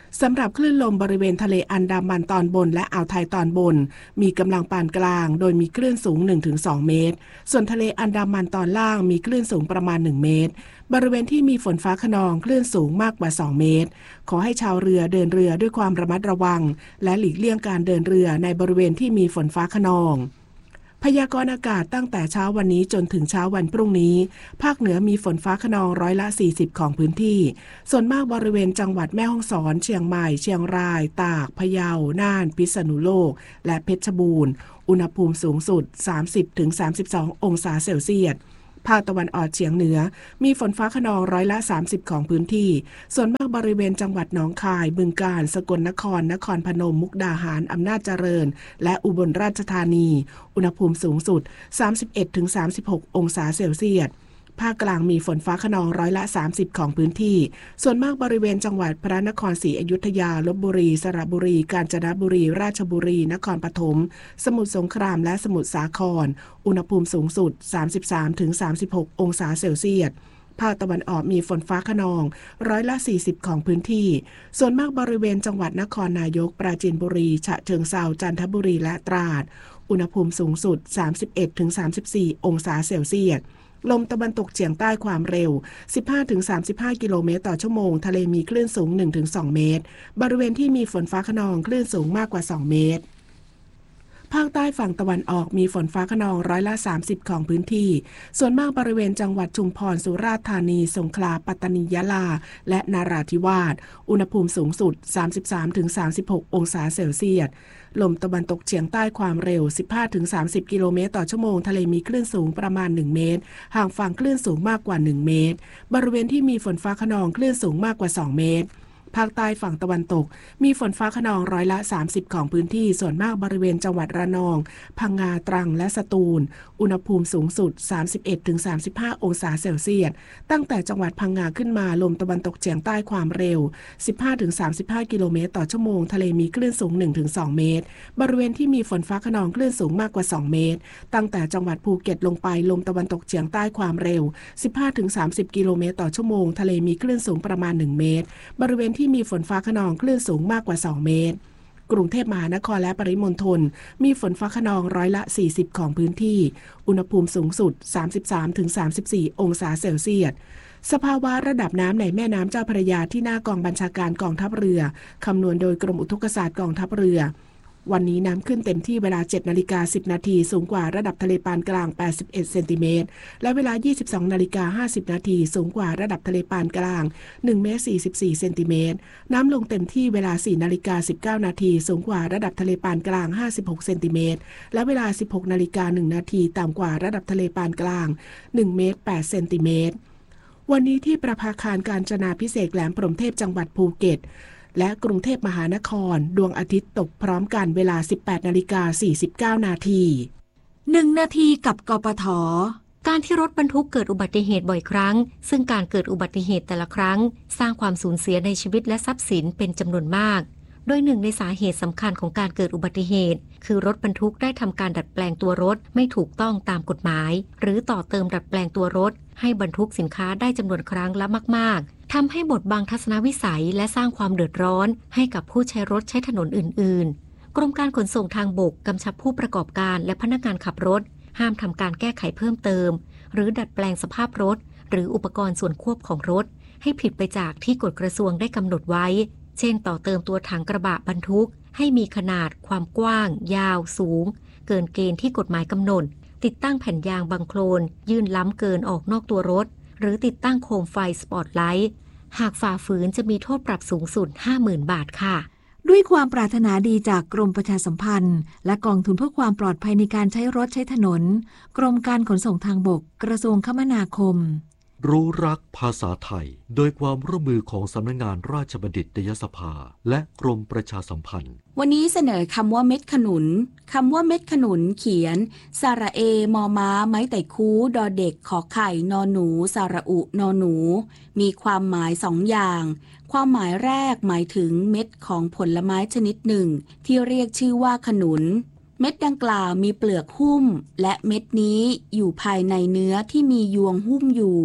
สำหรับคลื่นลมบริเวณทะเลอันดามันตอนบนและอ่าวไทยตอนบนมีกำลังปานกลางโดยมีคลื่นสูง หนึ่งถึงสอง เมตรส่วนทะเลอันดามันตอนล่างมีคลื่นสูงประมาณหนึ่งเมตรบริเวณที่มีฝนฟ้าคะนองคลื่นสูงมากกว่าสองเมตรขอให้ชาวเรือเดินเรือด้วยความระมัดระวังและหลีกเลี่ยงการเดินเรือในบริเวณที่มีฝนฟ้าคะนองพยากรณ์อากาศตั้งแต่เช้าวันนี้จนถึงเช้าวันพรุ่งนี้ภาคเหนือมีฝนฟ้าคะนองร้อยละสี่สิบของพื้นที่ส่วนมากบริเวณจังหวัดแม่ฮ่องสอนเชียงใหม่เชียงรายตากพะเยาน่านพิษณุโลกและเพชรบูรณ์อุณหภูมิสูงสุด สามสิบถึงสามสิบสอง องศาเซลเซียสภาคตะวันออกเฉียงเหนือมีฝนฟ้าคะนองร้อยละสามสิบของพื้นที่ส่วนมากบริเวณจังหวัดหนองคายบึงกาฬสกลนครนครพนมมุกดาหารอำนาจเจริญและอุบลราชธานีอุณหภูมิสูงสุด สามสิบเอ็ดถึงสามสิบหก องศาเซลเซียสภาคกลางมีฝนฟ้าคะนองร้อยละสามสิบของพื้นที่ส่วนมากบริเวณจังหวัดพระนครศรีอยุธยาลพบุรีสระบุรีกาญจนบุรีราชบุรีนครปฐมสมุทรสงครามและสมุทรสาครอุณหภูมิสูงสุด สามสิบสามถึงสามสิบหก องศาเซลเซียสภาคตะวันออกมีฝนฟ้าคะนองร้อยละสี่สิบของพื้นที่ส่วนมากบริเวณจังหวัดนครนายกปราจีนบุรีฉะเชิงเทราจันทบุรีและตราดอุณหภูมิสูงสุด สามสิบเอ็ดถึงสามสิบสี่ องศาเซลเซียสลมตะวันตกเฉียงใต้ความเร็ว สิบห้าถึงสามสิบห้า กิโลเมตรต่อชั่วโมงทะเลมีคลื่นสูง หนึ่งถึงสอง เมตรบริเวณที่มีฝนฟ้าคะนองคลื่นสูงมากกว่าสองเมตรภาคใต้ฝั่งตะวันออกมีฝนฟ้าคะนองร้อยละสามสิบของพื้นที่ส่วนมากบริเวณจังหวัดชุมพรสุราษฎร์ธานีสงขลาปัตตานียะลาและนราธิวาสอุณหภูมิสูงสุด สามสิบสามถึงสามสิบหก องศาเซลเซียสลมตะวันตกเฉียงใต้ความเร็ว สิบห้าถึงสามสิบ กิโลเมตรต่อชั่วโมงทะเลมีคลื่นสูงประมาณหนึ่งเมตรห่างฝั่งคลื่นสูงมากกว่าหนึ่งเมตรบริเวณที่มีฝนฟ้าคะนองคลื่นสูงมากกว่าสองเมตรภาคใต้ฝั่งตะวันตกมีฝนฟ้าคะนองร้อยละสามสิบของพื้นที่ส่วนมากบริเวณจังหวัดระนองพังงาตรังและสตูลอุณหภูมิสูงสุด สามสิบเอ็ดถึงสามสิบห้า องศาเซลเซียสตั้งแต่จังหวัดพังงาขึ้นมาลมตะวันตกเฉียงใต้ความเร็ว สิบห้าถึงสามสิบห้า กิโลเมตรต่อชั่วโมงทะเลมีคลื่นสูง หนึ่งถึงสอง เมตรบริเวณที่มีฝนฟ้าคะนองคลื่นสูงมากกว่าสองเมตรตั้งแต่จังหวัดภูเก็ตลงไปลมตะวันตกเฉียงใต้ความเร็ว สิบห้าถึงสามสิบ กิโลเมตรต่อชั่วโมงทะเลมีคลื่นสูงประมาณหนึ่งเมตรบริเวณที่มีฝนฟ้าคะนองคลื่นสูงมากกว่าสองเมตรกรุงเทพมหานครและปริมณฑลมีฝนฟ้าคะนองร้อยละสี่สิบของพื้นที่อุณหภูมิสูงสุด สามสิบสามถึงสามสิบสี่ องศาเซลเซียสสภาวะระดับน้ำในแม่น้ำเจ้าพระยาที่หน้ากองบัญชาการกองทัพเรือคำนวณโดยกรมอุทกศาสตร์กองทัพเรือวันนี้น้ำขึ้นเต็มที่เวลา เจ็ดนาฬิกาสิบนาทีสูงกว่าระดับทะเลปานกลางแปดสิบเอ็ดเซนติเมตรและเวลา ยี่สิบสองนาฬิกาห้าสิบนาทีสูงกว่าระดับทะเลปานกลางหนึ่งเมตรสี่สิบสี่เซนติเมตรน้ำลงเต็มที่เวลา สี่นาฬิกาสิบเก้านาทีสูงกว่าระดับทะเลปานกลางห้าสิบหกเซนติเมตรและเวลา สิบหกนาฬิกาหนึ่งนาทีต่ำกว่าระดับทะเลปานกลางหนึ่งเมตรแปดเซนติเมตรวันนี้ที่ประภาคารกาญจนาภิเษกแหลมพรหมเทพจังหวัดภูเก็ตและกรุงเทพมหานครดวงอาทิตย์ตกพร้อมกันเวลา สิบแปดนาฬิกาสี่สิบเก้านาทีหนึ่งนาทีกับกปท.การที่รถบรรทุกเกิดอุบัติเหตุบ่อยครั้งซึ่งการเกิดอุบัติเหตุแต่ละครั้งสร้างความสูญเสียในชีวิตและทรัพย์สินเป็นจำนวนมากโดยหนึ่งในสาเหตุสำคัญของการเกิดอุบัติเหตุคือรถบรรทุกได้ทำการดัดแปลงตัวรถไม่ถูกต้องตามกฎหมายหรือต่อเติมดัดแปลงตัวรถให้บรรทุกสินค้าได้จำนวนครั้งละมากๆทำให้บดบังทัศนวิสัยและสร้างความเดือดร้อนให้กับผู้ใช้รถใช้ถนนอื่นๆกรมการขนส่งทางบกกำชับผู้ประกอบการและพนักงานขับรถห้ามทำการแก้ไขเพิ่มเติมหรือดัดแปลงสภาพรถหรืออุปกรณ์ส่วนควบของรถให้ผิดไปจากที่กฎกระทรวงได้กำหนดไว้เช่นต่อเติมตัวถังกระบะบรรทุกให้มีขนาดความกว้างยาวสูงเกินเกณฑ์ที่กฎหมายกำหนดติดตั้งแผ่นยางบังโคลนยื่นล้ำเกินออกนอกตัวรถหรือติดตั้งโคมไฟสปอตไลท์หากฝ่าฝืนจะมีโทษปรับสูงสุด ห้าหมื่น บาทค่ะด้วยความปรารถนาดีจากกรมประชาสัมพันธ์และกองทุนเพื่อความปลอดภัยในการใช้รถใช้ถนนกรมการขนส่งทางบกกระทรวงคมนาคมรู้รักภาษาไทยโดยความร่วมมือของสำนักงานราชบัณฑิตยสภาและกรมประชาสัมพันธ์วันนี้เสนอคำว่าเม็ดขนุนคำว่าเม็ดขนุนเขียนสระเอมอม้าไม้ไต่คูดอเด็กขอไข่นอหนูสระอุนอหนูมีความหมายสองอย่างความหมายแรกหมายถึงเม็ดของผลไม้ชนิดหนึ่งที่เรียกชื่อว่าขนุนเม็ดดังกล่าวมีเปลือกหุ้มและเม็ดนี้อยู่ภายในเนื้อที่มียวงหุ้มอยู่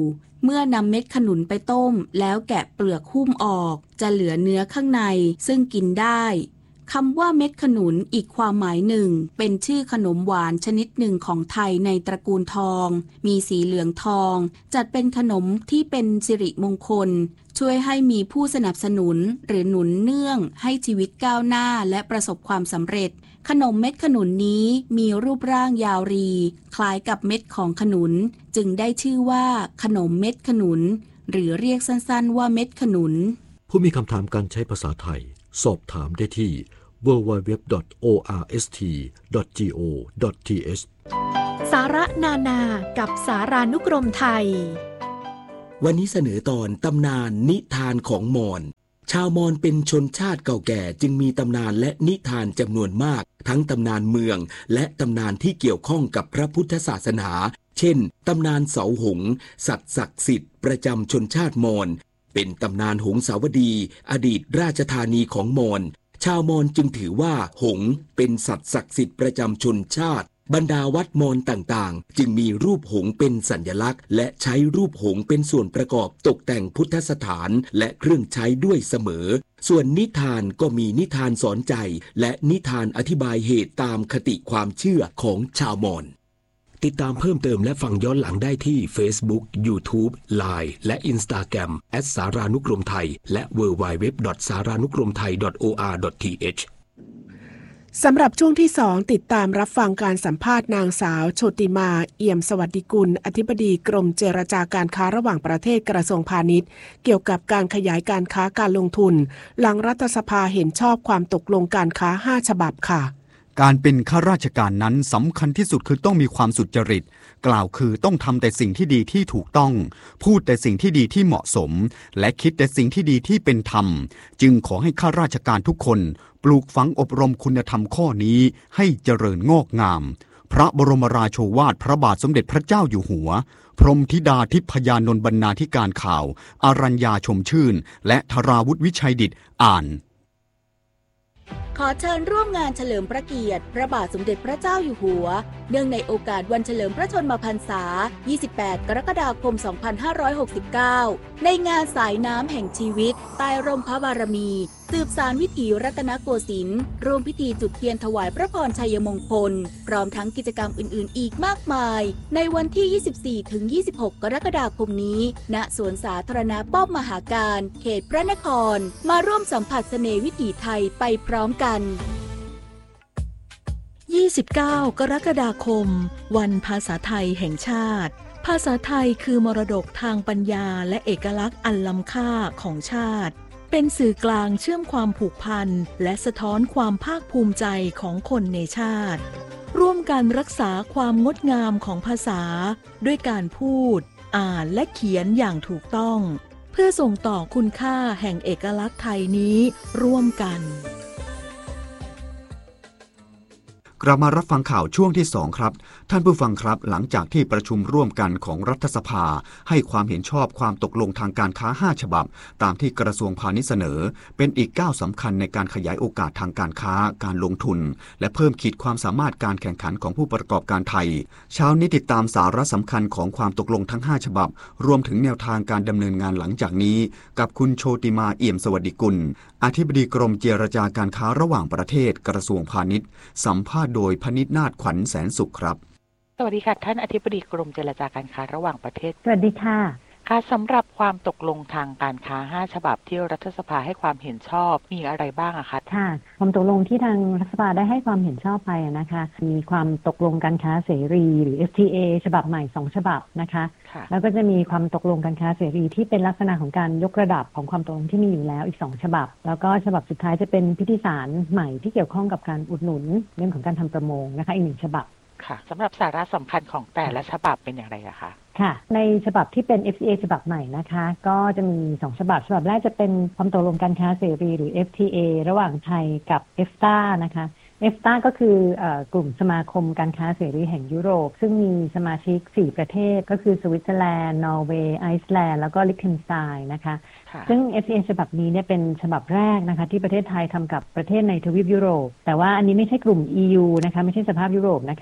เมื่อนำเม็ดขนุนไปต้มแล้วแกะเปลือกหุ้มออกจะเหลือเนื้อข้างในซึ่งกินได้คำว่าเม็ดขนุนอีกความหมายหนึ่งเป็นชื่อขนมหวานชนิดหนึ่งของไทยในตระกูลทองมีสีเหลืองทองจัดเป็นขนมที่เป็นสิริมงคลช่วยให้มีผู้สนับสนุนหรือหนุนเนื่องให้ชีวิตก้าวหน้าและประสบความสำเร็จขนมเม็ดขนุนนี้มีรูปร่างยาวรีคล้ายกับเม็ดของขนุนจึงได้ชื่อว่าขนมเม็ดขนุนหรือเรียกสั้นๆว่าเม็ดขนุนผู้มีคำถามการใช้ภาษาไทยสอบถามได้ที่ ดับเบิลยู ดับเบิลยู ดับเบิลยู ดอท โอ อาร์ เอส ที ดอท จี โอ ดอท ที เอชสาระนานากับสารานุกรมไทยวันนี้เสนอตอนตำนานนิทานของมอญชาวมอญเป็นชนชาติเก่าแก่จึงมีตำนานและนิทานจำนวนมากทั้งตำนานเมืองและตำนานที่เกี่ยวข้องกับพระพุทธศาสนาเช่นตำนานเสาหงส์สัตว์ศักดิ์สิทธิ์ประจำชนชาติมอญเป็นตำนานหงสาวดีอดีตราชธานีของมอญชาวมอญจึงถือว่าหงส์เป็นสัตว์ศักดิ์สิทธิ์ประจำชนชาติบรรดาวัดมอญต่างๆจึงมีรูปหงส์เป็นสัญลักษณ์และใช้รูปหงส์เป็นส่วนประกอบตกแต่งพุทธสถานและเครื่องใช้ด้วยเสมอส่วนนิทานก็มีนิทานสอนใจและนิทานอธิบายเหตุตามคติความเชื่อของชาวมอญติดตามเพิ่มเติมและฟังย้อนหลังได้ที่ Facebook YouTube ไลน์ และ Instagram แอท สารานุกรมไทยและ ดับเบิลยู ดับเบิลยู ดับเบิลยู ดอท สารานุกรมไทย ดอท โอ อาร์ ดอท ที เอชสำหรับช่วงที่สองติดตามรับฟังการสัมภาษณ์นางสาวโชติมาเอี่ยมสวัสดิกุลอธิบดีกรมเจรจาการค้าระหว่างประเทศกระทรวงพาณิชย์เกี่ยวกับการขยายการค้าการลงทุนหลังรัฐสภาเห็นชอบความตกลงการค้าห้าฉบับค่ะการเป็นข้าราชการนั้นสำคัญที่สุดคือต้องมีความสุจริตกล่าวคือต้องทำแต่สิ่งที่ดีที่ถูกต้องพูดแต่สิ่งที่ดีที่เหมาะสมและคิดแต่สิ่งที่ดีที่เป็นธรรมจึงขอให้ข้าราชการทุกคนปลูกฝังอบรมคุณธรรมข้อนี้ให้เจริญงอกงามพระบรมราโชวาทพระบาทสมเด็จพระเจ้าอยู่หัวพรหมธิดาทิพยานนท์บรรณาธิการข่าวอารัญญาชมชื่นและธราวุฒิวิชัยดิษฐ์อ่านขอเชิญร่วมงานเฉลิมพระเกียรติพระบาทสมเด็จพระเจ้าอยู่หัวเนื่องในโอกาสวันเฉลิมพระชนมพรรษา ยี่สิบแปด กรกฎาคม สองพันห้าร้อยหกสิบเก้า ในงานสายน้ำแห่งชีวิตใต้ร่มพระบารมีสืบสานวิถีรัตนโกสินทร์ร่วมพิธีจุดเทียนถวายพระพรชัยมงคลพร้อมทั้งกิจกรรมอื่นๆอีกมากมายในวันที่ ยี่สิบสี่ถึงยี่สิบหก กรกฎาคมนี้ณสวนสาธารณะป้อมมหาการเขตพระนครมาร่วมสัมผัสเสน่ห์วิถีไทยไปพร้อมกันยี่สิบเก้ากรกฎาคมวันภาษาไทยแห่งชาติภาษาไทยคือมรดกทางปัญญาและเอกลักษณ์อันล้ำค่าของชาติเป็นสื่อกลางเชื่อมความผูกพันและสะท้อนความภาคภูมิใจของคนในชาติร่วมกันรักษาความงดงามของภาษาด้วยการพูดอ่านและเขียนอย่างถูกต้องเพื่อส่งต่อคุณค่าแห่งเอกลักษณ์ไทยนี้ร่วมกันกลับมารับฟังข่าวช่วงที่สองครับท่านผู้ฟังครับหลังจากที่ประชุมร่วมกันของรัฐสภาให้ความเห็นชอบความตกลงทางการค้าห้าฉบับตามที่กระทรวงพาณิชย์เสนอเป็นอีกก้าวสำคัญในการขยายโอกาสทางการค้าการลงทุนและเพิ่มขีดความสามารถการแข่งขันของผู้ประกอบการไทยเช้านี้ติดตามสาระสำคัญของความตกลงทั้งห้าฉบับรวมถึงแนวทางการดำเนินงานหลังจากนี้กับคุณโชติมาเอี่ยมสวัสดิกุลอธิบดีกรมเจรจาการค้าระหว่างประเทศกระทรวงพาณิชย์สัมภาษณ์โดยพนิษฐ์นาฏขวัญแสนสุขครับสวัสดีค่ะท่านอธิบดีกรมเจรจาการค้าระหว่างประเทศสวัสดีค่ะค่ะสำหรับความตกลงทางการค้าห้าฉบับที่รัฐสภาให้ความเห็นชอบมีอะไรบ้างอะคะค่ะความตกลงที่ทางรัฐสภาได้ให้ความเห็นชอบไปนะคะมีความตกลงการค้าเสรีหรือ เอฟ ที เอ ฉบับใหม่สองฉบับนะคะแล้วก็จะมีความตกลงการค้าเสรีที่เป็นลักษณะของการยกระดับของความตกลงที่มีอยู่แล้วอีกสองฉบับแล้วก็ฉบับสุดท้ายจะเป็นพิธีสารใหม่ที่เกี่ยวข้องกับการอุดหนุนเรื่องของการทำประมงนะคะอีกหนึ่งฉบับค่ะสำหรับสาระสำคัญของแต่ละฉบับเป็นอย่างไรอะคะค่ะในฉบับที่เป็น เอฟ ที เอ ฉบับใหม่นะคะก็จะมีสองฉบับฉบับแรกจะเป็นความตกลงการค้าเสรีหรือ เอฟ ที เอ ระหว่างไทยกับ เอฟ ที เอ นะคะ เอฟ ที เอ ก็คือกลุ่มสมาคมการค้าเสรีแห่งยุโรปซึ่งมีสมาชิกสี่ประเทศก็คือสวิตเซอร์แลนด์นอร์เวย์ไอซ์แลนด์แล้วก็ลิคเทนสไตน์นะคะซึ่ง เอฟ ที เอ ฉบับนี้เนี่ยเป็นฉบับแรกนะคะที่ประเทศไทยทำกับประเทศในทวีปยุโรปแต่ว่าอันนี้ไม่ใช่กลุ่ม อี ยู นะคะไม่ใช่สภาพยุโรปนะคะ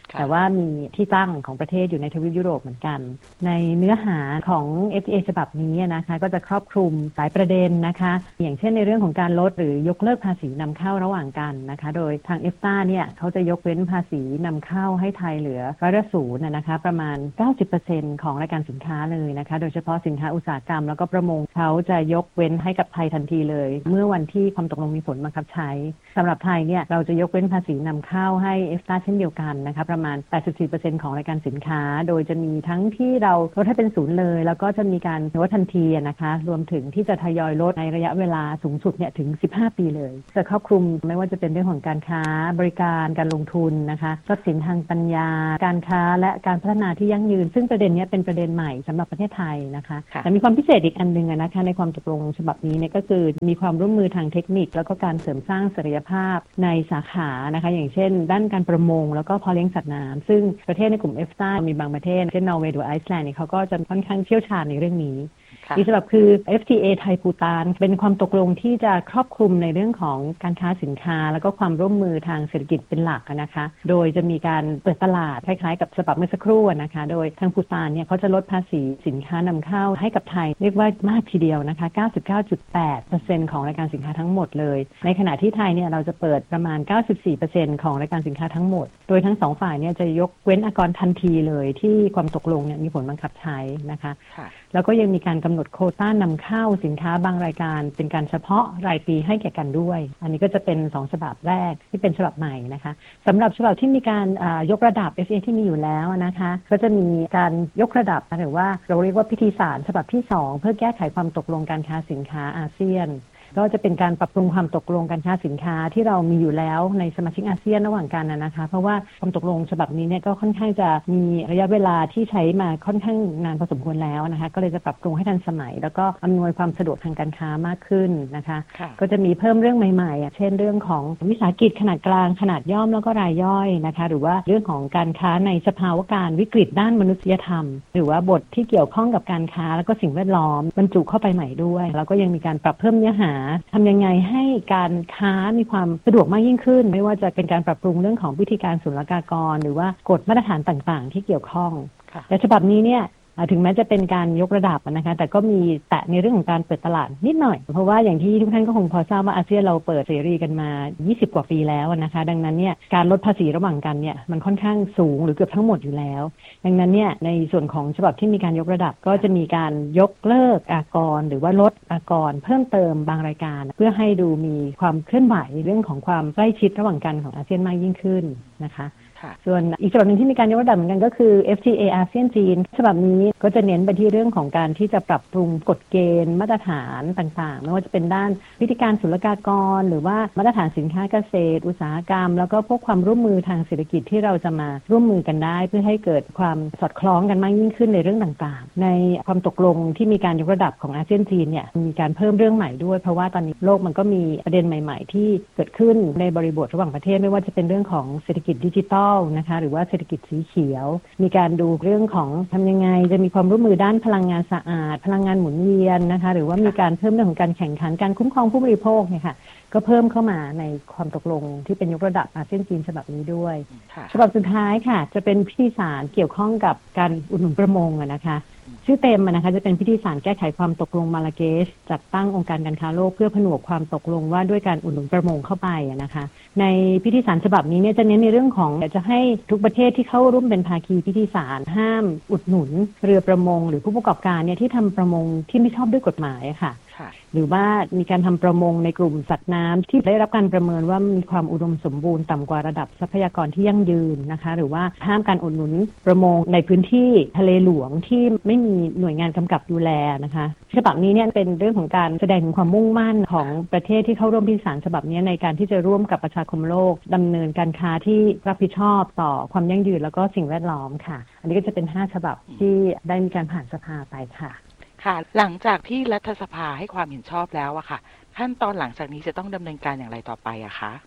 แต่ว่ามีที่ตั้งของประเทศอยู่ในทวีปยุโรปเหมือนกันในเนื้อหาของ เอฟ ที เอ ฉบับนี้นะคะก็จะครอบคลุมหลายประเด็นนะคะอย่างเช่นในเรื่องของการลดหรือยกเลิกภาษีนำเข้าระหว่างกันนะคะโดยทาง เอฟ ที เอ เนี่ยเขาจะยกเว้นภาษีนำเข้าให้ไทยเหลือร้อยละศูนย์นะคะประมาณ เก้าสิบเปอร์เซ็นต์ ของรายการสินค้าเลยนะคะโดยเฉพาะสินค้าอุตสาหกรรมแล้วก็ประมงเขาจะยกเว้นให้กับไทยทันทีเลยเมื่อวันที่ความตกลงมีผลบังคับใช้สำหรับไทยเนี่ยเราจะยกเว้นภาษีนำเข้าให้ เอฟ ที เอ เช่นเดียวกันนะคะประมาณ แปดสิบสี่เปอร์เซ็นต์ ของรายการสินค้าโดยจะมีทั้งที่เราลดให้เป็นศูนย์เลยแล้วก็จะมีการลดทันทีนะคะรวมถึงที่จะทยอยลดในระยะเวลาสูงสุดเนี่ยถึงสิบห้าปีเลยจะครอบคลุมไม่ว่าจะเป็นเรื่องของการค้าบริการการลงทุนนะคะทรัพย์สินทางปัญญาการค้าและการพัฒนาที่ยั่งยืนซึ่งประเด็นนี้เป็นประเด็นใหม่สำหรับประเทศไทยนะคะแต่มีความพิเศษอีกอันนึงนะคะในความตกลงฉบับนี้เนี่ยก็คือมีความร่วมมือทางเทคนิคแล้วก็การเสริมสร้างศักยภาพในสาขานะคะอย่างเช่นด้านการประมงแล้วก็เพาะเลี้ยงสัตว์น้ำซึ่งประเทศในกลุ่ม เอฟ ที เอ มีบางประเทศเช่นนอร์เวย์หรือไอซ์แลนด์เนี่ยเขาก็จะค่อนข้างเชี่ยวชาญในเรื่องนี้อีกฉบับคือ เอฟ ที เอ ไทยปูตานเป็นความตกลงที่จะครอบคลุมในเรื่องของการค้าสินค้าแล้วก็ความร่วมมือทางเศรษฐกิจเป็นหลักนะคะโดยจะมีการเปิดตลาดคล้ายๆกับฉบับเมื่อสักครู่นะคะโดยทางปูตานเนี่ยเขาจะลดภาษีสินค้านำเข้าให้กับไทยเรียกว่ามากทีเดียวนะคะ เก้าสิบเก้าจุดแปดเปอร์เซ็นต์ ของรายการสินค้าทั้งหมดเลยในขณะที่ไทยเนี่ยเราจะเปิดประมาณ เก้าสิบสี่เปอร์เซ็นต์ ของรายการสินค้าทั้งหมดโดยทั้งสองฝ่ายเนี่ยจะยกเว้นอากรทันทีเลยที่ความตกลงเนี่ยมีผลบังคับใช้นะคะแล้วก็ยังมีการกำหนดโควต้านำเข้าสินค้าบางรายการเป็นการเฉพาะรายปีให้แก่กันด้วยอันนี้ก็จะเป็นสองฉบับแรกที่เป็นฉบับใหม่นะคะสำหรับฉบับที่มีการยกระดับ เอฟ ที เอ ที่มีอยู่แล้วนะคะก็จะมีการยกระดับหรือว่าเราเรียกว่าพิธีสารฉบับที่สองเพื่อแก้ไขความตกลงการค้าสินค้าอาเซียนก็จะเป็นการปรับปรุงความตกลงการค้าสินค้าที่เรามีอยู่แล้วในสมาชิกอาเซียนระหว่างกันนะคะเพราะว่าความตกลงฉบับนี้เนี่ยก็ค่อนข้างจะมีระยะเวลาที่ใช้มาค่อนข้างนานพอสมควรแล้วนะคะก็เลยจะปรับปรุงให้ทันสมัยแล้วก็อำนวยความสะดวกทางการค้ามากขึ้นนะคะก็จะมีเพิ่มเรื่องใหม่ๆเช่นเรื่องของวิสาหกิจขนาดกลางขนาดย่อมแล้วก็รายย่อยนะคะหรือว่าเรื่องของการค้าในสภาวะการวิกฤตด้านมนุษยธรรมหรือว่าบทที่เกี่ยวข้องกับการค้าแล้วก็สิ่งแวดล้อมบรรจุเข้าไปใหม่ด้วยแล้วก็ยังมีการปรับเพิ่มเนื้อหาทำยังไงให้การค้ามีความสะดวกมากยิ่งขึ้นไม่ว่าจะเป็นการปรับปรุงเรื่องของวิธีการศุลกากรหรือว่ากฎมาตรฐานต่างๆที่เกี่ยวข้องแต่ฉบับนี้เนี่ยถึงแม้จะเป็นการยกระดับนะคะแต่ก็มีแตะในเรื่องของการเปิดตลาดนิดหน่อยเพราะว่าอย่างที่ทุกท่านก็คงพอทราบว่าอาเซียนเราเปิดเสรีกันมายี่สิบกว่าปีแล้วนะคะดังนั้นเนี่ยการลดภาษีระหว่างกันเนี่ยมันค่อนข้างสูงหรือเกือบทั้งหมดอยู่แล้วดังนั้นเนี่ยในส่วนของฉบับที่มีการยกระดับก็จะมีการยกเลิกอากรหรือว่าลดอากรเพิ่มเติมบางรายการเพื่อให้ดูมีความเคลื่อนไหวเรื่องของความใกล้ชิดระหว่างกันของอาเซียนมากยิ่งขึ้นนะคะส่วนอีกฉบับหนึ่งที่มีการยกระดับเหมือนกันก็คือ เอฟ ที เอ อาเซียนจีนฉบับนี้ก็จะเน้นไปที่เรื่องของการที่จะปรับปรุงกฎเกณฑ์มาตรฐานต่างๆไม่ว่าจะเป็นด้านพิธีการศุลกากรหรือว่ามาตรฐานสินค้าเกษตรอุตสาหกรรมแล้วก็พวกความร่วมมือทางเศรษฐกิจที่เราจะมาร่วมมือกันได้เพื่อให้เกิดความสอดคล้องกันมากยิ่งขึ้นในเรื่องต่างๆในความตกลงที่มีการยกระดับของอาเซียนจีนเนี่ยมีการเพิ่มเรื่องใหม่ด้วยเพราะว่าตอนนี้โลกมันก็มีประเด็นใหม่ๆที่เกิดขึ้นในบริบทระหว่างประเทศไม่ว่าจะเป็นเรื่องของเศรษฐกิจดิจิทัลนะคะหรือว่าเศรษฐกิจสีเขียวมีการดูเรื่องของทำยังไงจะมีความร่วมมือด้านพลังงานสะอาดพลังงานหมุนเวียนนะคะหรือว่ามีการเพิ่มเรื่องของการแข่งขันการคุ้มครองผู้บริโภคเนี่ยค่ะก็เพิ่มเข้ามาในความตกลงที่เป็นยกระดับอาเซียนจีนฉบับนี้ด้วยฉบับสุดท้ายค่ะจะเป็นพิธีสารเกี่ยวข้องกับการอุดหนุนประมงนะคะชื่อเต็มนะคะจะเป็นพิธีสารแก้ไขความตกลงมาราเกชจัดตั้งองค์การการค้าโลกเพื่อผนวกความตกลงว่าด้วยการอุดหนุนประมงเข้าไปนะคะในพิธีสารฉบับนี้เนี่ยจะเน้นในเรื่องของจะให้ทุกประเทศที่เข้าร่วมเป็นภาคีพิธีสารห้ามอุดหนุนเรือประมงหรือผู้ประกอบการเนี่ยที่ทำประมงที่ไม่ชอบด้วยกฎหมายค่ะหรือว่ามีการทำประมงในกลุ่มสัตว์น้ำที่ได้รับการประเมินว่ามีความอุดมสมบูรณ์ต่ำกว่าระดับทรัพยากรที่ยั่งยืนนะคะหรือว่าห้ามการอุดหนุนประมงในพื้นที่ทะเลหลวงที่ไม่มีหน่วยงานกำกับดูแลนะคะฉบับนี้เนี่ยเป็นเรื่องของการแสดงถึงความมุ่งมั่นของประเทศที่เข้าร่วมพิธีสารฉบับนี้ในการที่จะร่วมกับประชาคมโลกดำเนินการค้าที่รับผิดชอบต่อความยั่งยืนแล้วก็สิ่งแวดล้อมค่ะอันนี้ก็จะเป็นห้าฉบับที่ได้มีการผ่านสภาไปค่ะค่ะหลังจากที่รัฐสภาให้ความเห็นชอบแล้วอะค่ะขั้นตอนหลังจากนี้จะต้องดำเนินการอย่างไรต่อไปอะคะ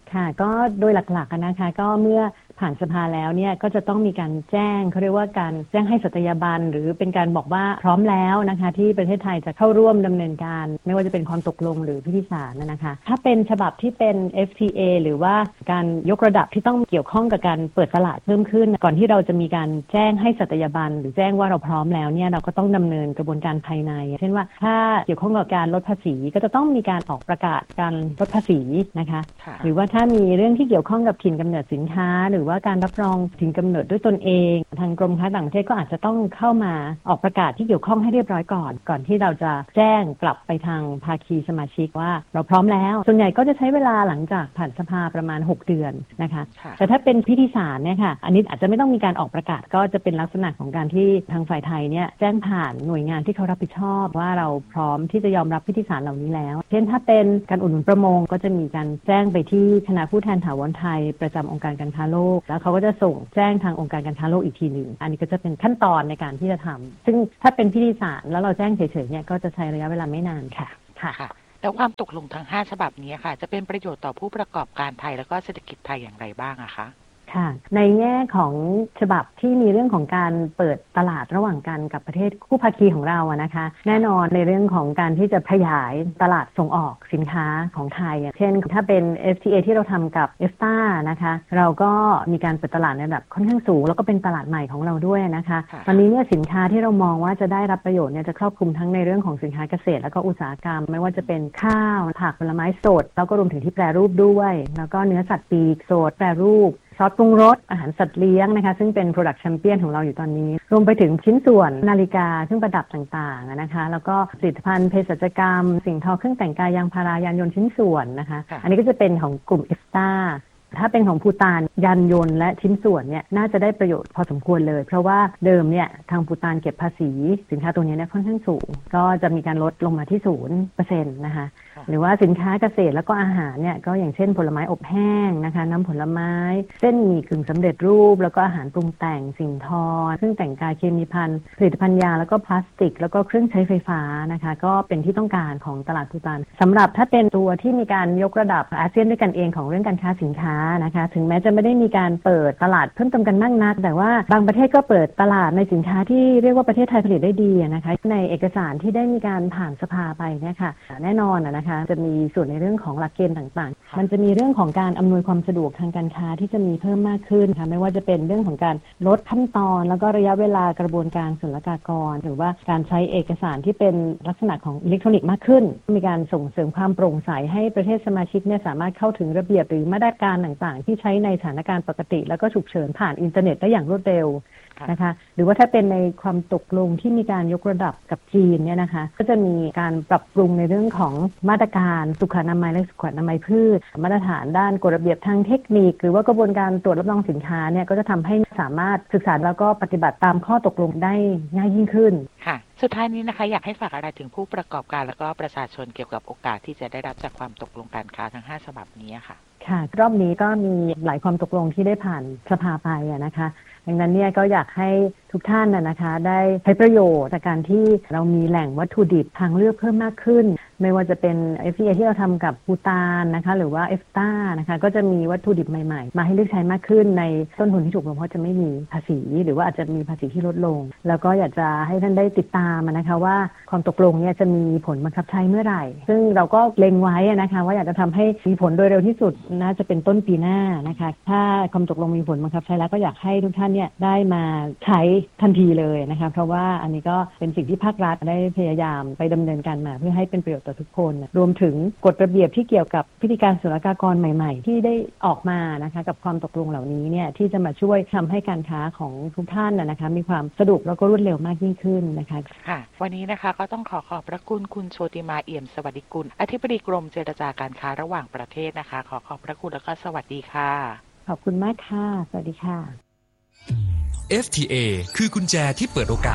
ค่ะก็โดยหลักๆนะคะก็เมื่อผ่านสภาแล้วเนี่ยก็จะต้องมีการแจ้งเขาเรียกว่าการแจ้งให้สัตยาบันหรือเป็นการบอกว่าพร้อมแล้วนะคะที่ประเทศไทยจะเข้าร่วมดำเนินการไม่ว่าจะเป็นความตกลงหรือพิธีสารนะคะถ้าเป็นฉบับที่เป็น เอฟ ที เอ หรือว่าการยกระดับที่ต้องเกี่ยวข้องกับการเปิดตลาดเพิ่มขึ้นก่อนที่เราจะมีการแจ้งให้สัตยาบันหรือแจ้งว่าเราพร้อมแล้วเนี่ยเราก็ต้องดำเนินกระบวนการภายในเช่นว่าถ้าเกี่ยวข้องกับการลดภาษีก็จะต้องมีการออกประกาศการลดภาษีนะคะหรือว่าถ้ามีเรื่องที่เกี่ยวข้องกับถิ่นกำเนิดสินค้าหรือว่าการรับรองถิ่นกำเนิดด้วยตนเองทางกรมค้าต่างประเทศก็อาจจะต้องเข้ามาออกประกาศที่เกี่ยวข้องให้เรียบร้อยก่อนก่อนที่เราจะแจ้งกลับไปทางภาคีสมาชิกว่าเราพร้อมแล้วส่วนใหญ่ก็จะใช้เวลาหลังจากผ่านสภาประมาณหกเดือนนะคะแต่ถ้าเป็นพิธีสารเนี่ยค่ะอันนี้อาจจะไม่ต้องมีการออกประกาศก็จะเป็นลักษณะของการที่ทางฝ่ายไทยเนี่ยแจ้งผ่านหน่วยงานที่เขารับผิดชอบว่าเราพร้อมที่จะยอมรับพิธีสารเหล่านี้แล้วเช่นถ้าเป็นการอุดหนุนประมงก็จะมีการแจ้งไปที่คณะผู้แทนถาวรไทยประจำองค์การการค้าโลกแล้วเขาก็จะส่งแจ้งทางองค์การการค้าโลกอีกทีหนึ่งอันนี้ก็จะเป็นขั้นตอนในการที่จะทำซึ่งถ้าเป็นพิธีสารแล้วเราแจ้งเฉยๆเนี่ยก็จะใช้ระยะเวลาไม่นานค่ะค่ะแล้วความตกลงทั้งห้าฉบับนี้ค่ะจะเป็นประโยชน์ต่อผู้ประกอบการไทยแล้วก็เศรษฐกิจไทยอย่างไรบ้างอะคะค่ะในแง่ของฉบับที่มีเรื่องของการเปิดตลาดระหว่างกันกับประเทศคู่ภาคีของเราอะนะคะแน่นอนในเรื่องของการที่จะขยายตลาดส่งออกสินค้าของไทยเช่นถ้าเป็น เอฟ ที เอ ที่เราทำกับ เอฟ ที เอ นะคะเราก็มีการเปิดตลาดในระดับค่อนข้างสูงแล้วก็เป็นตลาดใหม่ของเราด้วยนะคะตอนนี้เนี่ยสินค้าที่เรามองว่าจะได้รับประโยชน์เนี่ยจะครอบคลุมทั้งในเรื่องของสินค้าเกษตรแล้วก็อุตสาหกรรมไม่ว่าจะเป็นข้าวผักผลไม้สดแล้วก็รวมถึงที่แปรรูปด้วยแล้วก็เนื้อสัตว์ปีกสดแปรรูปซอสปรุงรสอาหารสัตว์เลี้ยงนะคะซึ่งเป็น Product Champion ของเราอยู่ตอนนี้รวมไปถึงชิ้นส่วนนาฬิกาเครื่องประดับต่างๆนะคะแล้วก็ผลิตภัณฑ์เภสัชกรรมสิ่งทอเครื่องแต่งกายยางพารายานยนต์ชิ้นส่วนนะคะอันนี้ก็จะเป็นของกลุ่ม เอฟ ที เอ ถ้าเป็นของภูฏานยานยนต์และชิ้นส่วนเนี่ยน่าจะได้ประโยชน์พอสมควรเลยเพราะว่าเดิมเนี่ยทางภูฏานเก็บภาษีสินค้าตัวนี้เนี่ยค่อนข้างสูงก็จะมีการลดลงมาที่ ศูนย์เปอร์เซ็นต์ นะคะหรือว่าสินค้าเกษตรแล้วก็อาหารเนี่ยก็อย่างเช่นผลไม้อบแห้งนะคะน้ำผลไม้เส้นหมี่กึ่งสำเร็จรูปแล้วก็อาหารปรุงแต่งสิ่งทอเครื่องแต่งกายเคมีภัณฑ์ผลิตภัณฑ์ยาแล้วก็พลาสติกแล้วก็เครื่องใช้ไฟฟ้านะคะก็เป็นที่ต้องการของตลาดภูฏานสำหรับถ้าเป็นตัวที่มีการยกระดับอาเซียนด้วยกันเองของเรื่องการค้าสินค้านะคะถึงแม้จะไม่ได้มีการเปิดตลาดเพิ่มเติมกันมากนักแต่ว่าบางประเทศก็เปิดตลาดในสินค้าที่เรียกว่าประเทศไทยผลิตได้ดีนะคะในเอกสารที่ได้มีการผ่านสภาไปเนี่ยค่ะแน่นอนนะคะจะมีส่วนในเรื่องของหลักเกณฑ์ต่างๆมันจะมีเรื่องของการอำนวยความสะดวกทางการค้าที่จะมีเพิ่มมากขึ้นค่ะไม่ว่าจะเป็นเรื่องของการลดขั้นตอนแล้วก็ระยะเวลากระบวนการศุลกากรหรือว่าการใช้เอกสารที่เป็นลักษณะของอิเล็กทรอนิกส์มากขึ้นมีการส่งเสริมความโปร่งใสให้ประเทศสมาชิกเนี่ยสามารถเข้าถึงระเบียบหรือมาตรการต่างๆที่ใช้ในสถานการณ์ปกติแล้วก็ฉุกเฉินผ่านอินเทอร์เน็ตได้อย่างรวดเร็วนะคะหรือว่าถ้าเป็นในความตกลงที่มีการยกระดับกับจีนเนี่ยนะคะก็จะมีการปรับปรุงในเรื่องของมาตรการสุขอนามัยและสุขอนามัยพืชมาตรฐานด้านกฎระเบียบทางเทคนิคหรือว่ากระบวนการตรวจรับรองสินค้าเนี่ยก็จะทำให้สามารถศึกษาแล้วก็ปฏิบัติตามข้อตกลงได้ง่ายยิ่งขึ้นค่ะสุดท้ายนี้นะคะอยากให้ฝากอะไรถึงผู้ประกอบการแล้วก็ประชาชนเกี่ยวกับโอกาสที่จะได้รับจากความตกลงการค้าทั้งห้าฉบับนี้ค่ะค่ะรอบนี้ก็มีหลายความตกลงที่ได้ผ่านสภาไปนะคะดังนั้นเนี่ยก็อยากให้ทุกท่านนะคะได้ใช้ประโยชน์จากการที่เรามีแหล่งวัตถุดิบทางเลือกเพิ่มมากขึ้นไม่ว่าจะเป็น เอฟ ที เอ ที่เราทำกับภูฏานนะคะหรือว่า เอฟ ที เอ นะคะก็จะมีวัตถุดิบใหม่ๆมาให้เลือกใช้มากขึ้นในต้นทุนที่ถูกลงเพราะจะไม่มีภาษีหรือว่าอาจจะมีภาษีที่ลดลงแล้วก็อยากจะให้ท่านได้ติดตามนะคะว่าความตกลงเนี่ยจะมีผลบังคับใช้เมื่อไหร่ซึ่งเราก็เล็งไว้นะคะว่าอยากจะทำให้มีผลโดยเร็วที่สุดน่าจะเป็นต้นปีหน้านะคะถ้าความตกลงมีผลบังคับใช้แล้วก็อยากให้ทุกท่านเนี่ยได้มาใช้ทันทีเลยนะคะเพราะว่าอันนี้ก็เป็นสิ่งที่ภาครัฐได้พยายามไปดำเนินการมาเพื่อให้เป็นประโยชน์ต่อทุกคนรวมถึงกฎระเบียบที่เกี่ยวกับพิธีการศุลกากรใหม่ๆที่ได้ออกมานะคะกับความตกลงเหล่านี้เนี่ยที่จะมาช่วยทำให้การค้าของทุกท่านนะคะมีความสะดวกแล้วก็รวดเร็วมากยิ่งขึ้นนะคะค่ะวันนี้นะคะก็ต้องขอขอบพระคุณคุณโชติมาเอี่ยมสวัสดิกุลอธิบดีกรมเจรจาการค้าระหว่างประเทศนะคะขอขอบพระคุณแล้วก็สวัสดีค่ะขอบคุณมากค่ะสวัสดีค่ะเอฟ ที เอ คือกุญแจที่เปิดโอกาส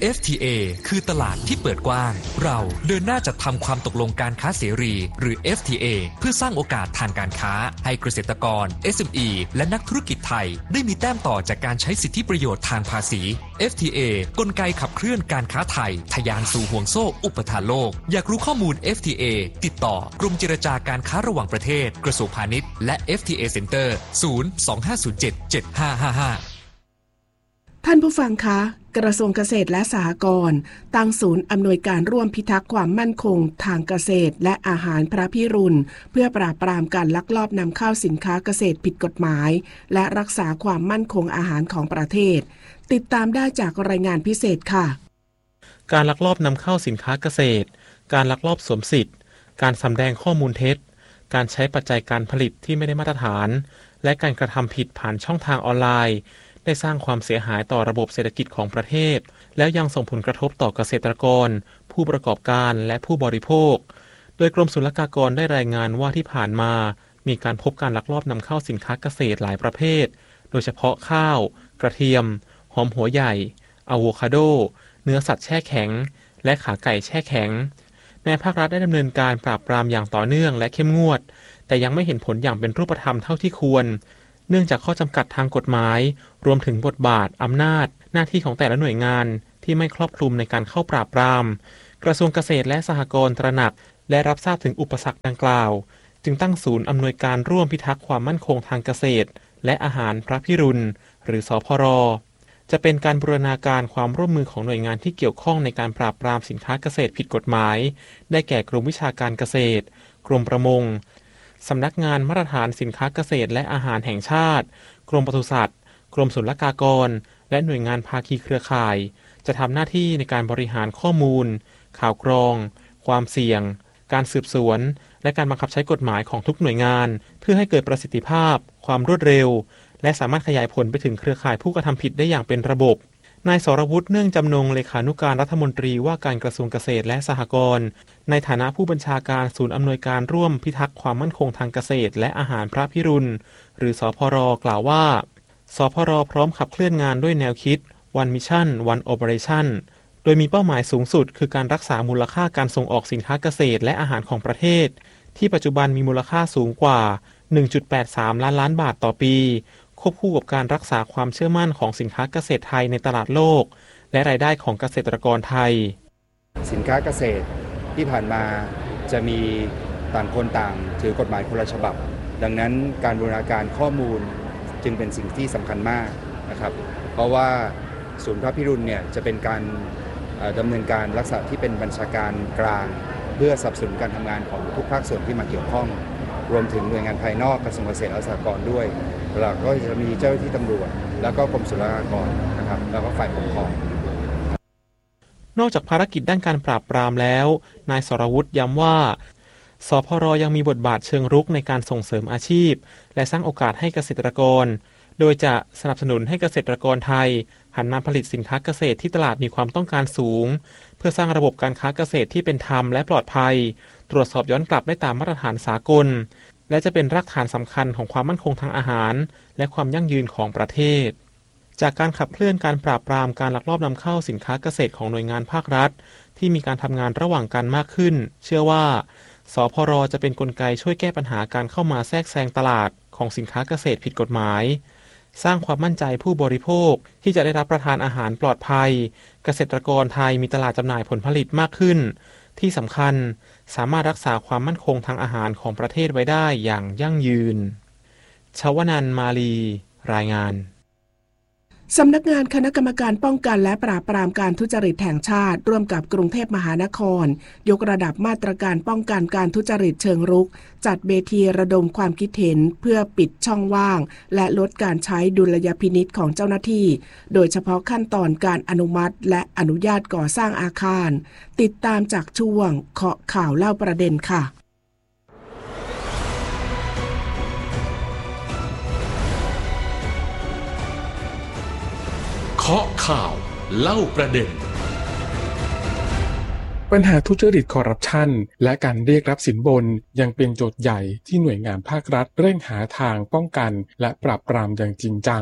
เอฟ ที เอ คือตลาดที่เปิดกว้างเราเดินหน้าจัดทำความตกลงการค้าเสรีหรือ เอฟ ที เอ เพื่อสร้างโอกาสทางการค้าให้เกษตรกร เอส เอ็ม อี และนักธุรกิจไทยได้มีแต้มต่อจากการใช้สิทธิประโยชน์ทางภาษี เอฟ ที เอ กลไกขับเคลื่อนการค้าไทยทะยานสู่ห่วงโซ่อุปทานโลกอยากรู้ข้อมูล เอฟ ที เอ ติดต่อกรมเจรจาการค้าระหว่างประเทศกระทรวงพาณิชย์และ เอฟ ที เอ Center ศูนย์ สอง ห้า ศูนย์ เจ็ด เจ็ด ห้า ห้า ห้าท่านผู้ฟังคะกระทรวงเกษตรและสหกรณ์ตั้งศูนย์อำนวยการร่วมพิทักษ์ความมั่นคงทางเกษตรและอาหารพระพิรุณเพื่อปราบปรามการลักลอบนำเข้าสินค้าเกษตรผิดกฎหมายและรักษาความมั่นคงอาหารของประเทศติดตามได้จากรายงานพิเศษค่ะการลักลอบนำเข้าสินค้าเกษตรการลักลอบสวมสิทธิ์การสำแดงข้อมูลเท็จการใช้ปัจจัยการผลิตที่ไม่ได้มาตรฐานและการกระทำผิดผ่านช่องทางออนไลน์ได้สร้างความเสียหายต่อระบบเศรษฐกิจของประเทศแล้วยังส่งผลกระทบต่อเกษตรกรผู้ประกอบการและผู้บริโภคโดยกรมศุลกากรได้รายงานว่าที่ผ่านมามีการพบการลักลอบนำเข้าสินค้าเกษตรหลายประเภทโดยเฉพาะข้าวกระเทียมหอมหัวใหญ่อะโวคาโดเนื้อสัตว์แช่แข็งและขาไก่แช่แข็งแม้ภาครัฐได้ดำเนินการปราบปรามอย่างต่อเนื่องและเข้มงวดแต่ยังไม่เห็นผลอย่างเป็นรูปธรรมเท่าที่ควรเนื่องจากข้อจำกัดทางกฎหมายรวมถึงบทบาทอำนาจหน้าที่ของแต่ละหน่วยงานที่ไม่ครอบคลุมในการเข้าปราบปรามกระทรวงเกษตรและสหกรณ์ตระหนักและรับทราบถึงอุปสรรคดังกล่าวจึงตั้งศูนย์อำนวยการร่วมพิทักษ์ความมั่นคงทางเกษตรและอาหารพระพิรุณหรือสพร.จะเป็นการบูรณาการความร่วมมือของหน่วยงานที่เกี่ยวข้องในการปราบปรามสินค้าเกษตรผิดกฎหมายได้แก่กรมวิชาการเกษตรกรมประมงสำนักงานมาตรฐานสินค้าเกษตรและอาหารแห่งชาติกรมปศุสัตว์กรมศุลกากรและหน่วยงานภาคีเครือข่ายจะทำหน้าที่ในการบริหารข้อมูลข่าวกรองความเสี่ยงการสืบสวนและการบังคับใช้กฎหมายของทุกหน่วยงานเพื่อให้เกิดประสิทธิภาพความรวดเร็วและสามารถขยายผลไปถึงเครือข่ายผู้กระทำผิดได้อย่างเป็นระบบนายสรวุฒิเนื่องจำนงเลขานุการรัฐมนตรีว่าการกระทรวงเกษตรและสหกรณ์ในฐานะผู้บัญชาการศูนย์อำนวยการร่วมพิทักษ์ความมั่นคงทางเกษตรและอาหารพระพิรุณหรือสพร.กล่าวว่าสพร.พร้อมขับเคลื่อนงานด้วยแนวคิด One Mission One Operation โดยมีเป้าหมายสูงสุดคือการรักษามูลค่าการส่งออกสินค้าเกษตรและอาหารของประเทศที่ปัจจุบันมีมูลค่าสูงกว่า หนึ่งจุดแปดสาม ล้านล้านบาทต่อปีควบคู่กับการรักษาความเชื่อมั่นของสินค้าเกษตรไทยในตลาดโลกและรายได้ของเกษตรกรไทยสินค้าเกษตรที่ผ่านมาจะมีต่างคนต่างถือกฎหมายคนละฉบับดังนั้นการบูรณาการข้อมูลจึงเป็นสิ่งที่สำคัญมากนะครับเพราะว่าศูนย์พระพิรุณเนี่ยจะเป็นการดำเนินการลักษณะที่เป็นบัญชาการกลางเพื่อสนับสนุนการทำงานของทุกภาคส่วนที่มาเกี่ยวข้องรวมถึงหน่วยงานภายนอกกระทรวงเกษตรและสหกรณ์ด้วยแล้วก็จะมีเจ้าหน้าที่ตำรวจแล้วก็กรมศุลกากรนะครับแล้วก็ฝ่ายปกครองนอกจากภารกิจด้านการปราบปรามแล้วนายสรวุฒิย้ำว่าสพร.ยังมีบทบาทเชิงรุกในการส่งเสริมอาชีพและสร้างโอกาสให้เกษตรกรโดยจะสนับสนุนให้เกษตรกรไทยหันมาผลิตสินค้าเกษตรที่ตลาดมีความต้องการสูงเพื่อสร้างระบบการค้าเกษตรที่เป็นธรรมและปลอดภัยตรวจสอบย้อนกลับได้ตามมาตรฐานสากลและจะเป็นรากฐานสำคัญของความมั่นคงทางอาหารและความยั่งยืนของประเทศจากการขับเคลื่อนการปราบปรามการลักลอบนำเข้าสินค้าเกษตรของหน่วยงานภาครัฐที่มีการทำงานระหว่างกันมากขึ้นเชื่อว่าสพร.จะเป็นกลไกช่วยแก้ปัญหาการเข้ามาแทรกแซงตลาดของสินค้าเกษตรผิดกฎหมายสร้างความมั่นใจผู้บริโภคที่จะได้รับประทานอาหารปลอดภัยเกษตรกรไทยมีตลาดจำหน่ายผลผลิตมากขึ้นที่สำคัญสามารถรักษาความมั่นคงทางอาหารของประเทศไว้ได้อย่างยั่งยืนชวนันท์มาลีรายงานสำนักงานคณะกรรมการป้องกันและปราบปรามการทุจริตแห่งชาติร่วมกับกรุงเทพมหานครยกระดับมาตรการป้องกันการทุจริตเชิงรุกจัดเวทีระดมความคิดเห็นเพื่อปิดช่องว่างและลดการใช้ดุลยพินิจของเจ้าหน้าที่โดยเฉพาะขั้นตอนการอนุมัติและอนุญาตก่อสร้างอาคารติดตามจากช่วงเคาะข่าวเล่าประเด็นค่ะเคาะข่าวเล่าประเด็นปัญหาทุจริตคอร์รัปชันและการเรียกรับสินบนยังเป็นโจทย์ใหญ่ที่หน่วยงานภาครัฐเร่งหาทางป้องกันและปราบปรามอย่างจริงจัง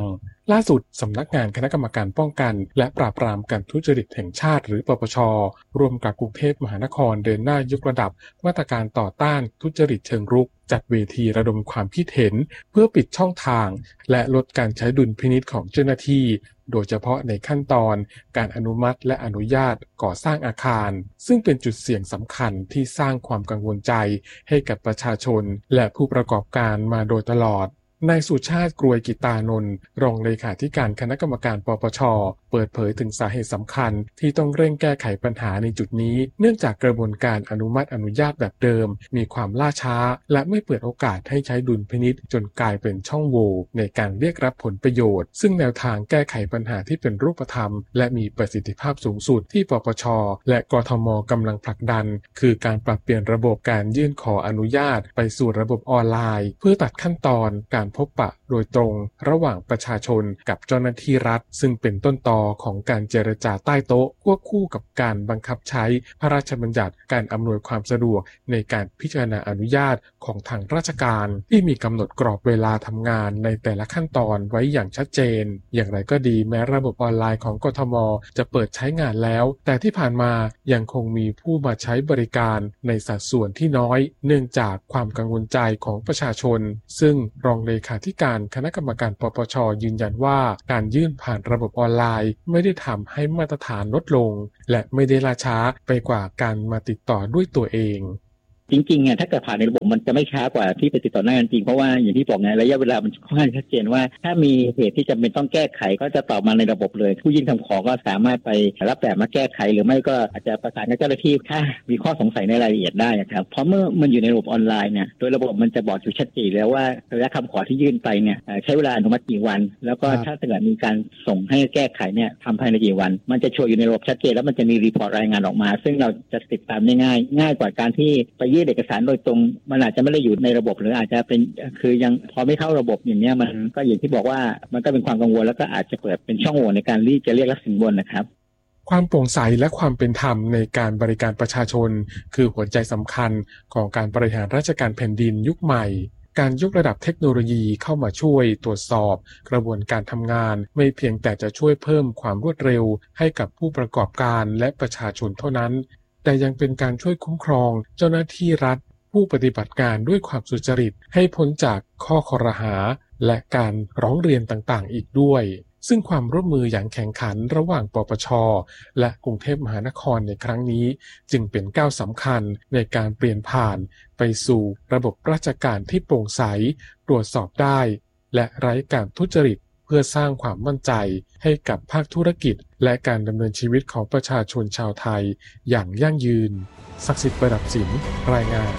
ล่าสุดสำนักงานคณะกรรมการป้องกันและปราบปรามการทุจริตแห่งชาติหรือปปช.ร่วมกับกรุงเทพมหานครเดินหน้ายกระดับมาตรการต่อต้านทุจริตเชิงรุกจัดเวทีระดมความคิดเห็นเพื่อปิดช่องทางและลดการใช้ดุลพินิจของเจ้าหน้าที่โดยเฉพาะในขั้นตอนการอนุมัติและอนุญาตก่อสร้างอาคารซึ่งเป็นจุดเสี่ยงสำคัญที่สร้างความกังวลใจให้กับประชาชนและผู้ประกอบการมาโดยตลอดนายสุชาติกรวยกิตานนท์รองเลขาธิการคณะกรรมการปปช.เปิดเผยถึงสาเหตุสำคัญที่ต้องเร่งแก้ไขปัญหาในจุดนี้เนื่องจากกระบวนการอนุมัติอนุญาตแบบเดิมมีความล่าช้าและไม่เปิดโอกาสให้ใช้ดุลพินิจจนกลายเป็นช่องโหว่ในการเรียกรับผลประโยชน์ซึ่งแนวทางแก้ไขปัญหาที่เป็นรูปธรรมและมีประสิทธิภาพสูงสุดที่ปปช.และกทม.กำลังผลักดันคือการปรับเปลี่ยนระบบการยื่นขออนุญาตไปสู่ระบบออนไลน์เพื่อตัดขั้นตอนการพบปะโดยตรงระหว่างประชาชนกับเจ้าหน้าที่รัฐซึ่งเป็นต้นตอของการเจรจาใต้โต๊ะควบคู่กับการบังคับใช้พระราชบัญญัติการอำนวยความสะดวกในการพิจารณาอนุญาตของทางราชการที่มีกำหนดกรอบเวลาทำงานในแต่ละขั้นตอนไว้อย่างชัดเจนอย่างไรก็ดีแม้ระบบออนไลน์ของกทม.จะเปิดใช้งานแล้วแต่ที่ผ่านมายังคงมีผู้มาใช้บริการในสัดส่วนที่น้อยเนื่องจากความกังวลใจของประชาชนซึ่งรองเลขาธิการคณะกรรมการปปช.ยืนยันว่าการยื่นผ่านระบบออนไลน์ไม่ได้ทำให้มาตรฐานลดลงและไม่ได้ล่าช้าไปกว่าการมาติดต่อด้วยตัวเองจริงๆอ่ะถ้าเกิดผ่านในระบบมันจะไม่ช้ากว่าที่ไปติดต่อหน้างานจริงเพราะว่าอย่างที่บอกไงระยะเวลามันค่อนข้างชัดเจนว่าถ้ามีเหตุที่จำเป็นต้องแก้ไขก็จะตอบมาในระบบเลยผู้ยื่นคำขอก็สามารถไปรับแบบมาแก้ไขหรือไม่ก็อาจจะประสานกับเจ้าหน้าที่ถ้ามีข้อสงสัยในรายละเอียดได้ครับเพราะเมื่อมันอยู่ในระบบออนไลน์เนี่ยโดยระบบมันจะบอกอยู่ชัดเจนแล้วว่าระยะคำขอที่ยื่นไปเนี่ยใช้เวลาอนุมัติกี่วันแล้วก็ถ้าเกิดมีการส่งให้แก้ไขเนี่ยทำภายในกี่วันมันจะโชว์อยู่ในระบบชัดเจนแล้วมันจะมีรีพอร์ตรายงานออกมาซึ่งเราจะติดตามได้ง่ายง่ายกว่าการที่ไปยื่นเอกสารโดยตรงมันอาจจะไม่ได้อยู่ในระบบหรืออาจจะเป็นคือยังพอไม่เข้าระบบอย่างเนี้ยมันก็อย่างที่บอกว่ามันก็เป็นความกังวลแล้วก็อาจจะเปิดเป็นช่องโหว่ในการที่จะเรียกรับสินบนนะครับความโปร่งใสและความเป็นธรรมในการบริการประชาชนคือหัวใจสำคัญของการบริหารราชการแผ่นดินยุคใหม่การยกระดับเทคโนโลยีเข้ามาช่วยตรวจสอบกระบวนการทำงานไม่เพียงแต่จะช่วยเพิ่มความรวดเร็วให้กับผู้ประกอบการและประชาชนเท่านั้นแต่ยังเป็นการช่วยคุ้มครองเจ้าหน้าที่รัฐผู้ปฏิบัติงานด้วยความสุจริตให้พ้นจากข้อคอรหาและการร้องเรียนต่างๆอีกด้วยซึ่งความร่วมมืออย่างแข่งขันระหว่างปปช.และกรุงเทพมหานครในครั้งนี้จึงเป็นก้าวสำคัญในการเปลี่ยนผ่านไปสู่ระบบราชการที่โปร่งใสตรวจสอบได้และไร้การทุจริตเพื่อสร้างความมั่นใจให้กับภาคธุรกิจและการดำเนินชีวิตของประชาชนชาวไทยอย่างยั่งยืนศักดิ์สิทธิ์ประดับศิลป์รายงาน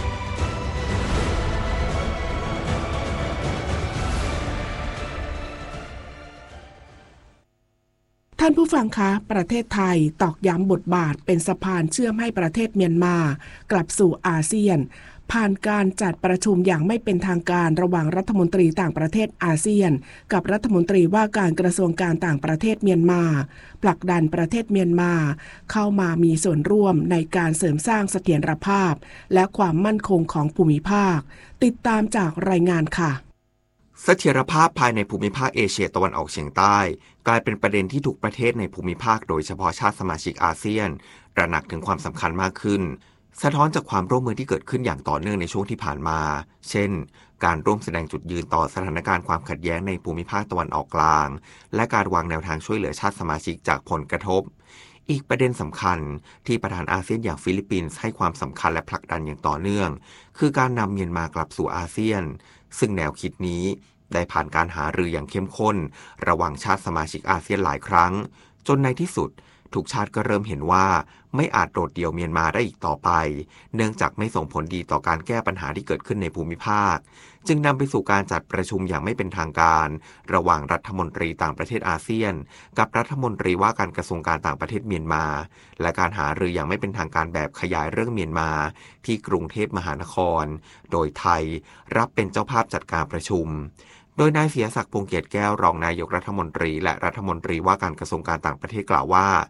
ท่านผู้ฟังคะประเทศไทยตอกย้ำบทบาทเป็นสะพานเชื่อมให้ประเทศเมียนมากลับสู่อาเซียนผ่านการจัดประชุมอย่างไม่เป็นทางการระหว่างรัฐมนตรีต่างประเทศอาเซียนกับรัฐมนตรีว่าการกระทรวงการต่างประเทศเมียนมาผลักดันประเทศเมียนมาเข้ามามีส่วนร่วมในการเสริมสร้างเสถียรภาพและความมั่นคงของภูมิภาคติดตามจากรายงานค่ะเสถียรภาพภายในภูมิภาคเอเชียตะวันออกเฉียงใต้กลายเป็นประเด็นที่ทุกประเทศในภูมิภาคโดยเฉพาะชาติสมาชิกอาเซียนตระหนักถึงความสำคัญมากขึ้นสะท้อนจากความร่วมมือที่เกิดขึ้นอย่างต่อเนื่องในช่วงที่ผ่านมาเช่นการร่วมแสดงจุดยืนต่อสถานการณ์ความขัดแย้งในภูมิภาคตะวันออกกลางและการวางแนวทางช่วยเหลือชาติสมาชิกจากผลกระทบอีกประเด็นสำคัญที่ประธานอาเซียนอย่างฟิลิปปินส์ให้ความสำคัญและผลักดันอย่างต่อเนื่องคือการนำเมียนมากลับสู่อาเซียนซึ่งแนวคิดนี้ได้ผ่านการหารืออย่างเข้มข้นระหว่างชาติสมาชิกอาเซียนหลายครั้งจนในที่สุดทุกชาติก็เริ่มเห็นว่าไม่อาจโดดเดี่ยวเมียนมาได้อีกต่อไปเนื่องจากไม่ส่งผลดีต่อการแก้ปัญหาที่เกิดขึ้นในภูมิภาคจึงนำไปสู่การจัดประชุมอย่างไม่เป็นทางการระหว่างรัฐมนตรีต่างประเทศอาเซียนกับรัฐมนตรีว่าการกระทรวงการต่างประเทศเมียนมาและการหารืออย่างไม่เป็นทางการแบบขยายเรื่องเมียนมาที่กรุงเทพมหานครโดยไทยรับเป็นเจ้าภาพจัดการประชุมโดยนายเสียศักดิ์พงษ์เกียรติแก้วรองนายกรัฐมนตรีและรัฐมนตรีว่าการกระทรวงการต่างประเทศกล่าวว่า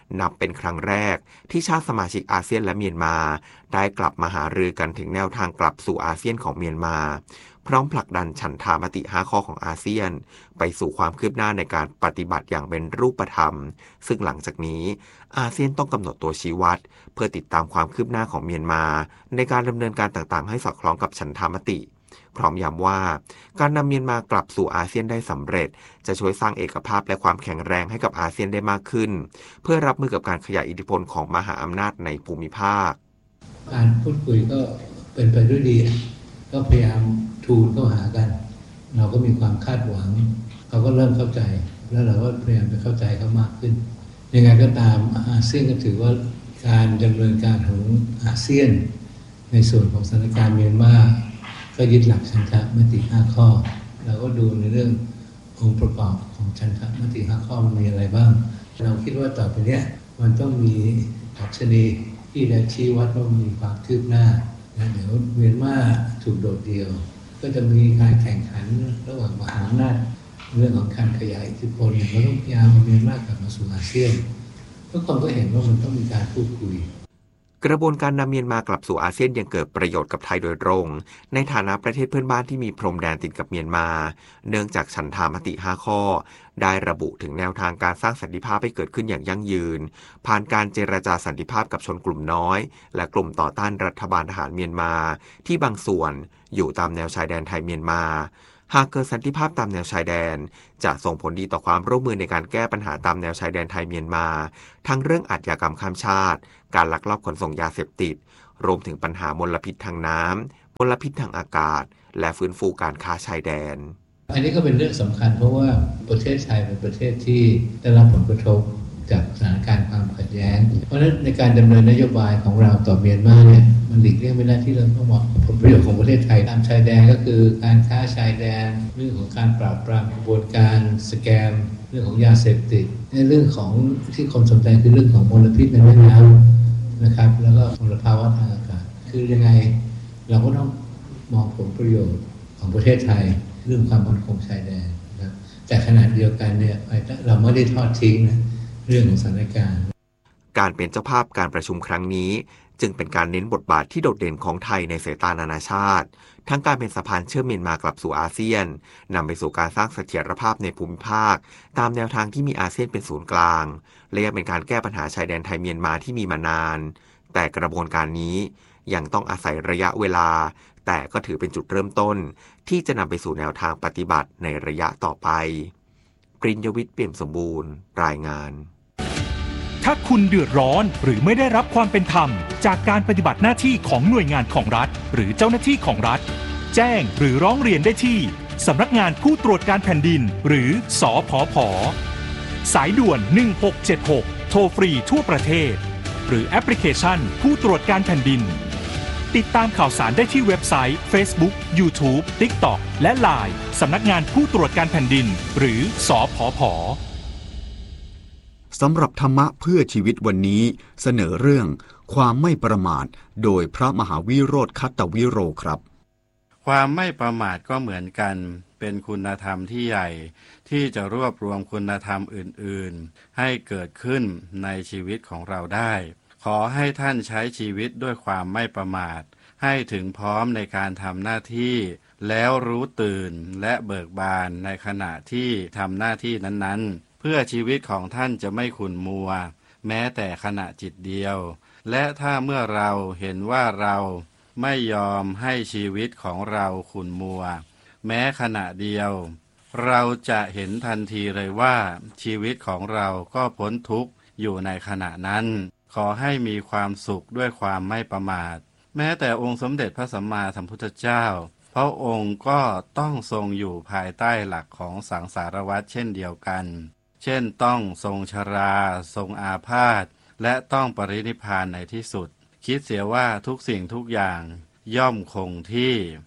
นับเป็นครั้งแรกที่ชาติสมาชิกอาเซียนและเมียนมาได้กลับมาหารือกันถึงแนวทางกลับสู่อาเซียนของเมียนมาพร้อมผลักดันฉันทามติห้าข้อของอาเซียนไปสู่ความคืบหน้าในการปฏิบัติอย่างเป็นรูปธรรมซึ่งหลังจากนี้อาเซียนต้องกำหนดตัวชี้วัดเพื่อติดตามความคืบหน้าของเมียนมาในการดำเนินการต่างๆให้สอดคล้องกับฉันทามติพร้อมย้ำว่าการนำเมียนมากลับสู่อาเซียนได้สำเร็จจะช่วยสร้างเอกภาพและความแข็งแรงให้กับอาเซียนได้มากขึ้นเพื่อรับมือกับการขยายอิทธิพลของมหาอำนาจในภูมิภาคการพูดคุยก็เป็นไปด้วยดีก็พยายามทูลเข้าหากันเราก็มีความคาดหวังเขาก็เริ่มเข้าใจแล้วเราก็พยายามไปเข้าใจเขามากขึ้นยังไงก็ตามอาเซียนก็ถือว่าการดำเนินการของอาเซียนในส่วนของสถานการณ์เมียนมาก็ยึดหลักฉันทามติห้าข้อเราก็ดูในเรื่ององค์ประกอบของฉันทามติห้าข้อมันมีอะไรบ้างเราคิดว่าต่อไปเนี้ยมันต้องมีดัชนีที่จะชี้วัดว่ามีความคืบหน้าเดี๋ยวเมียนมาถูกโดดเดี่ยวก็จะมีการแข่งขันระหว่างมหาอำนาจเรื่องของการขยายอิทธิพลเราต้องพยายามเอาเมียนมากลับมาสู่อาเซียนทุกคนก็เห็นว่ามันต้องมีการพูดคุยกระบวนการนำเมียนมากลับสู่อาเซียนยังเกิดประโยชน์กับไทยโดยตรงในฐานะประเทศเพื่อนบ้านที่มีพรมแดนติดกับเมียนมาเนื่องจากฉันทามติห้าข้อได้ระบุถึงแนวทางการสร้างสันติภาพให้เกิดขึ้นอย่างยั่งยืนผ่านการเจรจาสันติภาพกับชนกลุ่มน้อยและกลุ่มต่อต้านรัฐบาลทหารเมียนมาที่บางส่วนอยู่ตามแนวชายแดนไทยเมียนมาหากเกิดสันติภาพตามแนวชายแดนจะส่งผลดีต่อความร่วมมือในการแก้ปัญหาตามแนวชายแดนไทยเมียนมาทั้งเรื่องอาชญากรรมข้ามชาติการลักลอบขนส่งยาเสพติดรวมถึงปัญหามลพิษทางน้ำมลพิษทางอากาศและฟื้นฟูการค้าชายแดนอันนี้ก็เป็นเรื่องสำคัญเพราะว่าประเทศไทยเป็นประเทศที่ได้รับผลกระทบจากสถานการณ์ความขัดแย้งเพราะฉะนั้นในการดำเนินนโยบายของเราต่อเมียนมาเนี่ยมันหลีกเลี่ยงไม่ได้ที่เราต้องมองผลประโยชน์ของประเทศไทยตามชายแดนก็คือการค้าชายแดนเรื่องของการปราบปรามกระบวนการสแกมเรื่องของยาเสพติดในเรื่องของที่คนสนใจคือเรื่องของมลพิษในแม่น้ำนะครับแล้วก็มลภาวะทางอากาศคือยังไงเราก็ต้องมองผลประโยชน์ของประเทศไทยเรื่องความมั่นคงชายแดนนะครับแต่ขณะเดียวกันเนี่ยเราไม่ได้ทอดทิ้งนะเรื่องของสถานการณ์การเป็นเจ้าภาพการประชุมครั้งนี้จึงเป็นการเน้นบทบาทที่โดดเด่นของไทยในสายตานานาชาติทั้งการเป็นสะพานเชื่อมเมียนมากลับสู่อาเซียนนำไปสู่การสร้างเสถียรภาพในภูมิภาคตามแนวทางที่มีอาเซียนเป็นศูนย์กลางและยังเป็นการแก้ปัญหาชายแดนไทยเมียนมาที่มีมานานแต่กระบวนการนี้ยังต้องอาศัยระยะเวลาแต่ก็ถือเป็นจุดเริ่มต้นที่จะนำไปสู่แนวทางปฏิบัติในระยะต่อไปกฤษยวิทย์ เปี่ยมสมบูรณ์รายงานถ้าคุณเดือดร้อนหรือไม่ได้รับความเป็นธรรมจากการปฏิบัติหน้าที่ของหน่วยงานของรัฐหรือเจ้าหน้าที่ของรัฐแจ้งหรือร้องเรียนได้ที่สำนักงานผู้ตรวจการแผ่นดินหรือสผผ.สายด่วนหนึ่งหกเจ็ดหกโทรฟรีทั่วประเทศหรือแอปพลิเคชันผู้ตรวจการแผ่นดินติดตามข่าวสารได้ที่เว็บไซต์ Facebook YouTube TikTok และ ไลน์ สำนักงานผู้ตรวจการแผ่นดินหรือสผผ. สำหรับธรรมะเพื่อชีวิตวันนี้เสนอเรื่องความไม่ประมาทโดยพระมหาวิโรจน์คัตตวิโรครับความไม่ประมาทก็เหมือนกันเป็นคุณธรรมที่ใหญ่ที่จะรวบรวมคุณธรรมอื่นๆให้เกิดขึ้นในชีวิตของเราได้ขอให้ท่านใช้ชีวิตด้วยความไม่ประมาทให้ถึงพร้อมในการทำหน้าที่แล้วรู้ตื่นและเบิกบานในขณะที่ทำหน้าที่นั้นๆเพื่อชีวิตของท่านจะไม่ขุ่นมัวแม้แต่ขณะจิตเดียวและถ้าเมื่อเราเห็นว่าเราไม่ยอมให้ชีวิตของเราขุ่นมัวแม้ขณะเดียวเราจะเห็นทันทีเลยว่าชีวิตของเราก็พ้นทุกข์อยู่ในขณะนั้นขอให้มีความสุขด้วยความไม่ประมาทแม้แต่องค์สมเด็จพระสัมมาสัมพุทธเจ้าพระองค์ก็ต้องทรงอยู่ภายใต้หลักของสังสารวัฏเช่นเดียวกันเช่นต้องทรงชราทรงอาพาธและต้องปรินิพพานในที่สุดคิดเสียว่าทุกสิ่งทุกอย่างย่อมคงที่